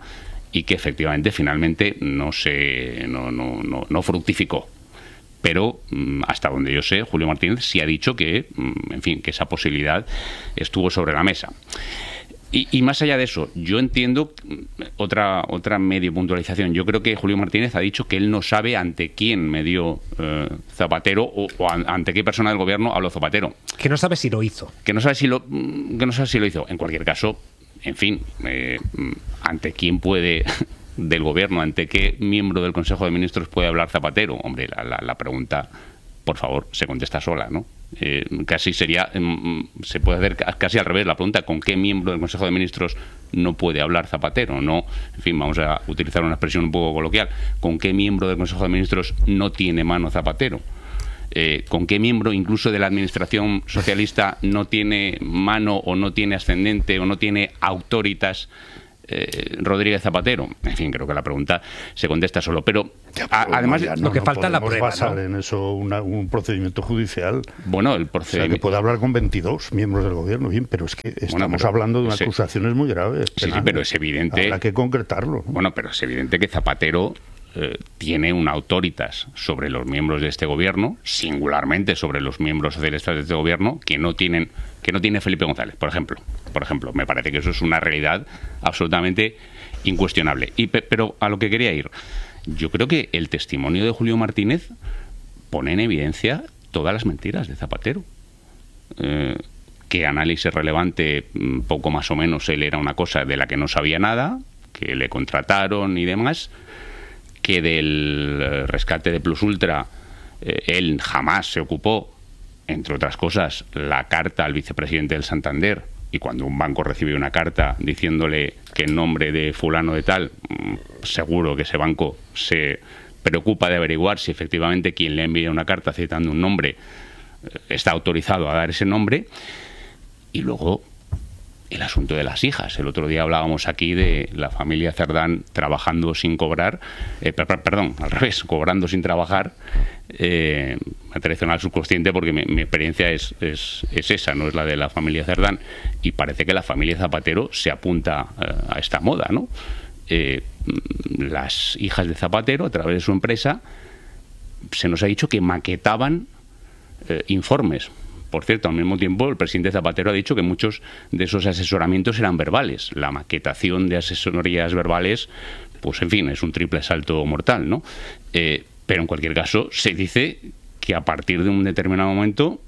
y que efectivamente finalmente no se no, no, no, no fructificó. Pero hasta donde yo sé, Julio Martínez sí ha dicho que, en fin, que esa posibilidad estuvo sobre la mesa. Y, y más allá de eso, yo entiendo otra otra medio puntualización. Yo creo que Julio Martínez ha dicho que él no sabe ante quién me dio eh, Zapatero o, o ante qué persona del gobierno habló Zapatero. Que no sabe si lo hizo. Que no sabe si lo que no sabe si lo hizo. En cualquier caso, en fin, eh, ante quién puede del gobierno, ante qué miembro del Consejo de Ministros puede hablar Zapatero. Hombre, la, la, la pregunta, por favor, se contesta sola, ¿no? Eh, casi sería, eh, se puede hacer casi al revés la pregunta, ¿con qué miembro del Consejo de Ministros no puede hablar Zapatero? No, en fin, vamos a utilizar una expresión un poco coloquial, ¿con qué miembro del Consejo de Ministros no tiene mano Zapatero? Eh, ¿Con qué miembro incluso de la administración socialista no tiene mano o no tiene ascendente o no tiene autoritas Eh, Rodríguez Zapatero? En fin, creo que la pregunta se contesta solo. Pero, ya, a, pero además, no, lo no, que no falta es la prueba, basar ¿no? en eso una, un procedimiento judicial. Bueno, el procedimiento. O sea, que puede hablar con veintidós miembros del gobierno, bien, pero es que estamos bueno, pero hablando de unas ese, acusaciones muy graves. Sí, sí, pero es evidente. Habrá que concretarlo, ¿no? Bueno, pero es evidente que Zapatero eh, tiene una autoritas sobre los miembros de este gobierno, singularmente sobre los miembros socialistas de este gobierno, que no tienen, que no tiene Felipe González, por ejemplo. Por ejemplo, me parece que eso es una realidad absolutamente incuestionable. Y, pero a lo que quería ir, yo creo que el testimonio de Julio Martínez pone en evidencia todas las mentiras de Zapatero. Eh, que análisis relevante, poco más o menos, él era una cosa de la que no sabía nada, que le contrataron y demás, que del rescate de Plus Ultra eh, él jamás se ocupó, entre otras cosas, la carta al vicepresidente del Santander. Y cuando un banco recibe una carta diciéndole que en nombre de fulano de tal, seguro que ese banco se preocupa de averiguar si efectivamente quien le envía una carta citando un nombre está autorizado a dar ese nombre. Y luego el asunto de las hijas. El otro día hablábamos aquí de la familia Cerdán trabajando sin cobrar, eh, perdón, al revés, cobrando sin trabajar. Eh, me traicionado al subconsciente porque mi, mi experiencia es, es, es esa, no es la de la familia Cerdán, y parece que la familia Zapatero se apunta eh, a esta moda, ¿no? Eh, las hijas de Zapatero, a través de su empresa, se nos ha dicho que maquetaban eh, informes. Por cierto, al mismo tiempo, el presidente Zapatero ha dicho que muchos de esos asesoramientos eran verbales. La maquetación de asesorías verbales, pues en fin, es un triple salto mortal, ¿no? Eh, pero en cualquier caso, se dice que a partir de un determinado momento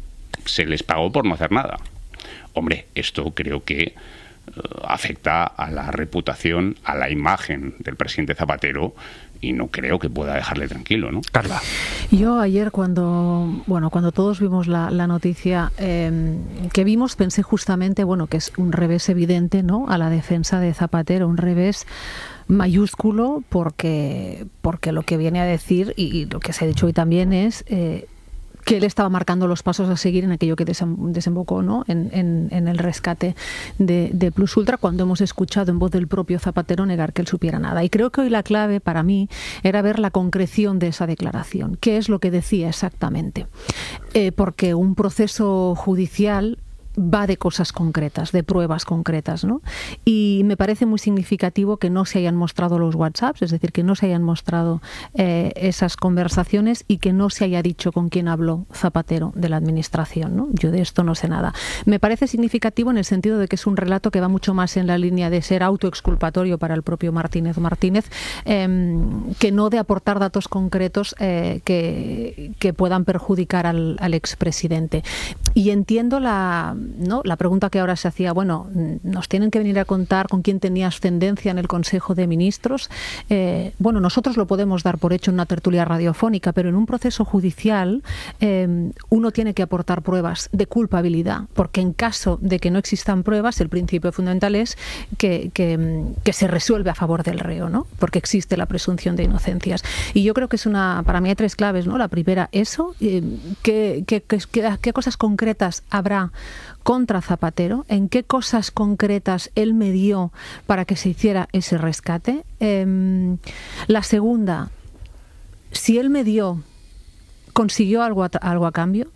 se les pagó por no hacer nada. Hombre, esto creo que uh, afecta a la reputación, a la imagen del presidente Zapatero, y no creo que pueda dejarle tranquilo, ¿no? Carla. Yo ayer cuando, bueno, cuando todos vimos la, la noticia eh, que vimos, pensé justamente, bueno, que es un revés evidente, ¿no?, a la defensa de Zapatero, un revés mayúsculo, porque, porque lo que viene a decir, y, y lo que se ha dicho hoy también, es eh, que él estaba marcando los pasos a seguir en aquello que desembocó, ¿no?, en, en, en el rescate de, de Plus Ultra, cuando hemos escuchado en voz del propio Zapatero negar que él supiera nada. Y creo que hoy la clave para mí era ver la concreción de esa declaración. ¿Qué es lo que decía exactamente? Eh, porque un proceso judicial va de cosas concretas, de pruebas concretas, ¿no? Y me parece muy significativo que no se hayan mostrado los WhatsApps, es decir, que no se hayan mostrado eh, esas conversaciones y que no se haya dicho con quién habló Zapatero de la administración, ¿no? Yo de esto no sé nada. Me parece significativo en el sentido de que es un relato que va mucho más en la línea de ser autoexculpatorio para el propio Martínez Martínez, eh, que no de aportar datos concretos eh, que, que puedan perjudicar al, al expresidente. Y entiendo la ¿no? La pregunta que ahora se hacía, bueno, ¿nos tienen que venir a contar con quién tenía ascendencia en el Consejo de Ministros? Eh, bueno, nosotros lo podemos dar por hecho en una tertulia radiofónica, pero en un proceso judicial eh, uno tiene que aportar pruebas de culpabilidad, porque en caso de que no existan pruebas, el principio fundamental es que, que, que se resuelve a favor del reo, ¿no? Porque existe la presunción de inocencias. Y yo creo que es una, para mí hay tres claves, ¿no? La primera, eso, eh, ¿qué, qué, qué, qué cosas concretas habrá contra Zapatero? ¿En qué cosas concretas él me dio para que se hiciera ese rescate? Eh, la segunda, si él me dio, ¿consiguió algo a, algo a cambio?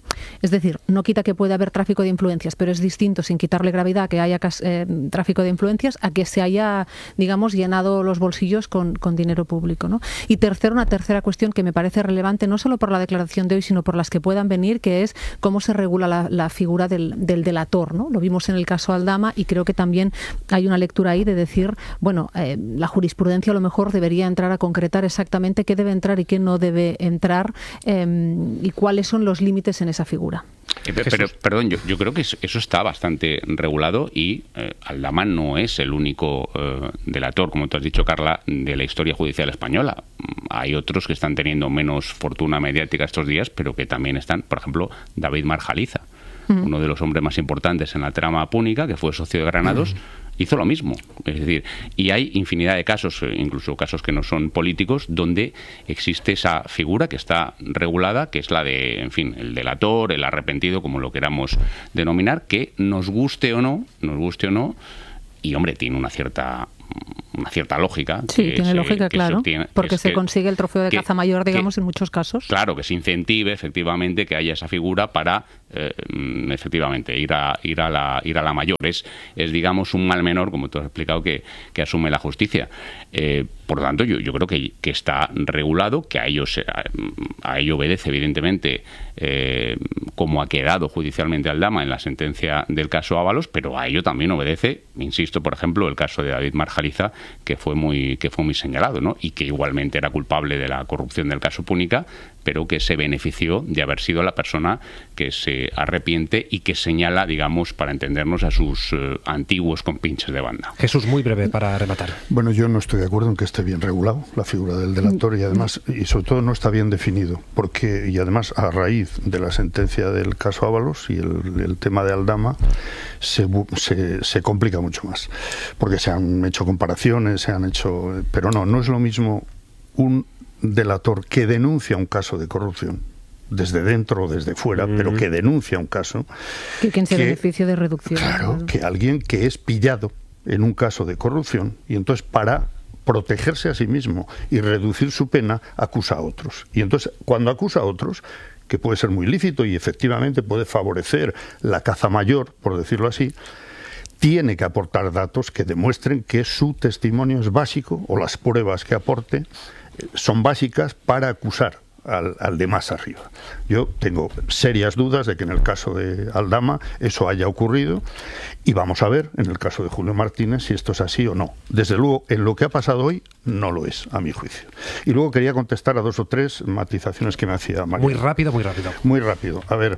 Es decir, no quita que pueda haber tráfico de influencias, pero es distinto, sin quitarle gravedad, que haya eh, tráfico de influencias a que se haya, digamos, llenado los bolsillos con, con dinero público, ¿no? Y tercero, una tercera cuestión que me parece relevante, no solo por la declaración de hoy, sino por las que puedan venir, que es cómo se regula la, la figura del, del delator, ¿no? Lo vimos en el caso Aldama y creo que también hay una lectura ahí de decir, bueno, eh, la jurisprudencia a lo mejor debería entrar a concretar exactamente qué debe entrar y qué no debe entrar eh, y cuáles son los límites en esa figura. Eh, pero, perdón, yo, yo creo que eso está bastante regulado y eh, Aldama no es el único eh, delator, como tú has dicho, Carla, de la historia judicial española. Hay otros que están teniendo menos fortuna mediática estos días, pero que también están, por ejemplo, David Marjaliza, mm. uno de los hombres más importantes en la trama púnica, que fue socio de Granados, mm. hizo lo mismo. Es decir, y hay infinidad de casos, incluso casos que no son políticos, donde existe esa figura que está regulada, que es la de, en fin, el delator, el arrepentido, como lo queramos denominar, que nos guste o no, nos guste o no, y hombre, tiene una cierta una cierta lógica. Sí, tiene se, lógica, claro, obtiene, porque se que, consigue el trofeo de que, caza mayor, digamos, que, en muchos casos. Claro, que se incentive efectivamente que haya esa figura para eh, efectivamente ir a ir a la ir a la mayor. Es, es digamos un mal menor, como tú has explicado, que, que asume la justicia. Eh, por lo tanto, yo, yo creo que, que está regulado, que a ello, se, a, a ello obedece, evidentemente, eh, como ha quedado judicialmente Aldama en la sentencia del caso Ábalos, pero a ello también obedece, insisto, por ejemplo, el caso de David Marjaliza, que fue muy que fue muy señalado, ¿no? Y que igualmente era culpable de la corrupción del caso Púnica, pero que se benefició de haber sido la persona que se arrepiente y que señala, digamos, para entendernos, a sus eh, antiguos compinches de banda. Jesús, muy breve para rematar. Bueno, yo no estoy de acuerdo en que esté bien regulado la figura del delator y además, y sobre todo no está bien definido, porque, y además a raíz de la sentencia del caso Ábalos y el, el tema de Aldama, se, se, se complica mucho más, porque se han hecho comparaciones, se han hecho, pero no, no es lo mismo un delator que denuncia un caso de corrupción desde dentro o desde fuera, mm. pero que denuncia un caso, que quien se que, beneficie de reducción. Claro, claro, que alguien que es pillado en un caso de corrupción y entonces para protegerse a sí mismo y reducir su pena acusa a otros. Y entonces cuando acusa a otros, que puede ser muy lícito y efectivamente puede favorecer la caza mayor, por decirlo así, tiene que aportar datos que demuestren que su testimonio es básico o las pruebas que aporte son básicas para acusar al, al de más arriba. Yo tengo serias dudas de que en el caso de Aldama eso haya ocurrido y vamos a ver en el caso de Julio Martínez si esto es así o no. Desde luego, en lo que ha pasado hoy no lo es, a mi juicio. Y luego quería contestar a dos o tres matizaciones que me hacía María. Muy rápido, muy rápido. Muy rápido. A ver,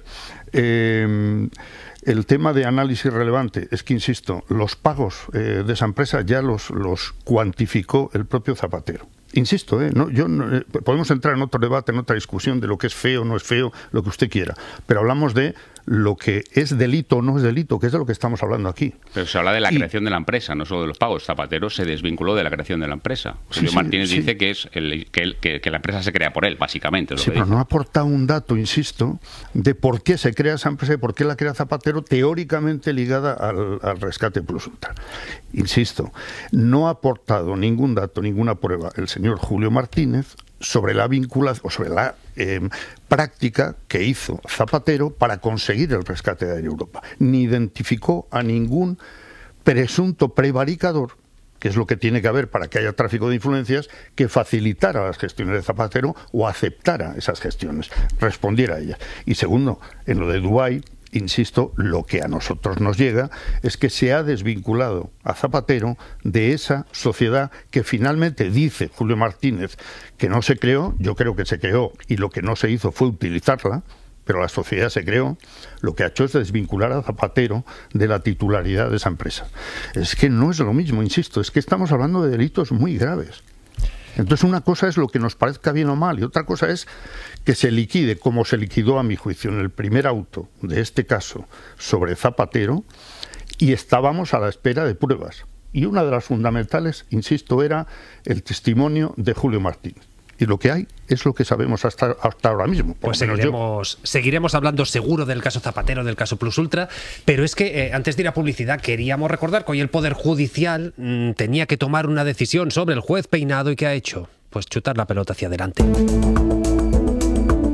eh, el tema de análisis relevante es que, insisto, los pagos eh, de esa empresa ya los, los cuantificó el propio Zapatero. Insisto, ¿eh? no, yo no, eh, podemos entrar en otro debate, en otra discusión de lo que es feo, no es feo, lo que usted quiera, pero hablamos de lo que es delito o no es delito, que es de lo que estamos hablando aquí. Pero se habla de la y, creación de la empresa, no solo de los pagos. Zapatero se desvinculó de la creación de la empresa. Sí, Julio sí, Martínez sí. dice que es el, que, el, que, que la empresa se crea por él, básicamente. Lo sí, que pero dice. no ha aportado un dato, insisto, de por qué se crea esa empresa y por qué la crea Zapatero, teóricamente ligada al, al rescate plus ultra. Insisto, no ha aportado ningún dato, ninguna prueba el señor Julio Martínez sobre la vinculación o sobre la eh, práctica que hizo Zapatero para conseguir el rescate de Air Europa. Ni identificó a ningún presunto prevaricador, que es lo que tiene que haber para que haya tráfico de influencias, que facilitara las gestiones de Zapatero o aceptara esas gestiones, respondiera a ellas. Y segundo, en lo de Dubái, insisto, lo que a nosotros nos llega es que se ha desvinculado a Zapatero de esa sociedad que finalmente dice Julio Martínez que no se creó. Yo creo que se creó y lo que no se hizo fue utilizarla, pero la sociedad se creó. Lo que ha hecho es desvincular a Zapatero de la titularidad de esa empresa. Es que no es lo mismo, insisto, es que estamos hablando de delitos muy graves. Entonces una cosa es lo que nos parezca bien o mal y otra cosa es que se liquide, como se liquidó a mi juicio en el primer auto de este caso sobre Zapatero, y estábamos a la espera de pruebas. Y una de las fundamentales, insisto, era el testimonio de Julio Martínez. Y lo que hay es lo que sabemos hasta, hasta ahora mismo. Por pues lo menos seguiremos, yo. seguiremos hablando seguro del caso Zapatero, del caso Plus Ultra, pero es que eh, antes de ir a publicidad queríamos recordar que hoy el Poder Judicial mmm, tenía que tomar una decisión sobre el juez Peinado y ¿qué ha hecho? Pues chutar la pelota hacia adelante.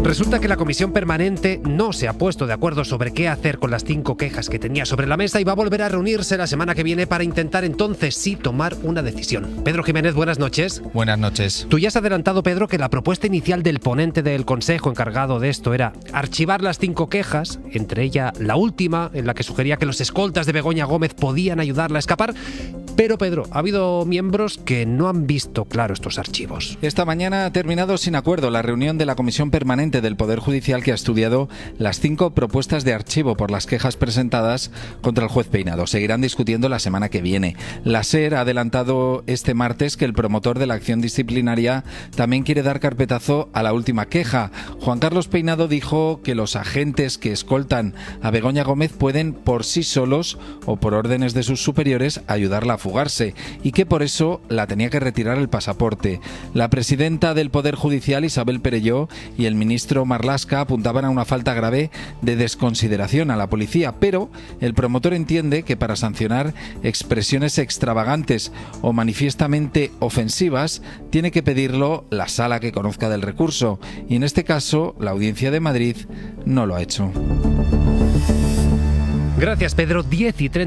Resulta que la comisión permanente no se ha puesto de acuerdo sobre qué hacer con las cinco quejas que tenía sobre la mesa y va a volver a reunirse la semana que viene para intentar entonces sí tomar una decisión. Pedro Jiménez, buenas noches. Buenas noches. Tú ya has adelantado, Pedro, que la propuesta inicial del ponente del Consejo encargado de esto era archivar las cinco quejas, entre ellas la última, en la que sugería que los escoltas de Begoña Gómez podían ayudarla a escapar. Pero, Pedro, ha habido miembros que no han visto claro estos archivos. Esta mañana ha terminado sin acuerdo la reunión de la Comisión Permanente del Poder Judicial que ha estudiado las cinco propuestas de archivo por las quejas presentadas contra el juez Peinado. Seguirán discutiendo la semana que viene. La SER ha adelantado este martes que el promotor de la acción disciplinaria también quiere dar carpetazo a la última queja. Juan Carlos Peinado dijo que los agentes que escoltan a Begoña Gómez pueden por sí solos o por órdenes de sus superiores ayudarla a fugarse y que por eso la tenía que retirar el pasaporte. La presidenta del Poder Judicial, Isabel Perelló, y el ministro Marlaska apuntaban a una falta grave de desconsideración a la policía, pero el promotor entiende que para sancionar expresiones extravagantes o manifiestamente ofensivas tiene que pedirlo la sala que conozca del recurso y en este caso la Audiencia de Madrid no lo ha hecho. Gracias, Pedro. diez y treinta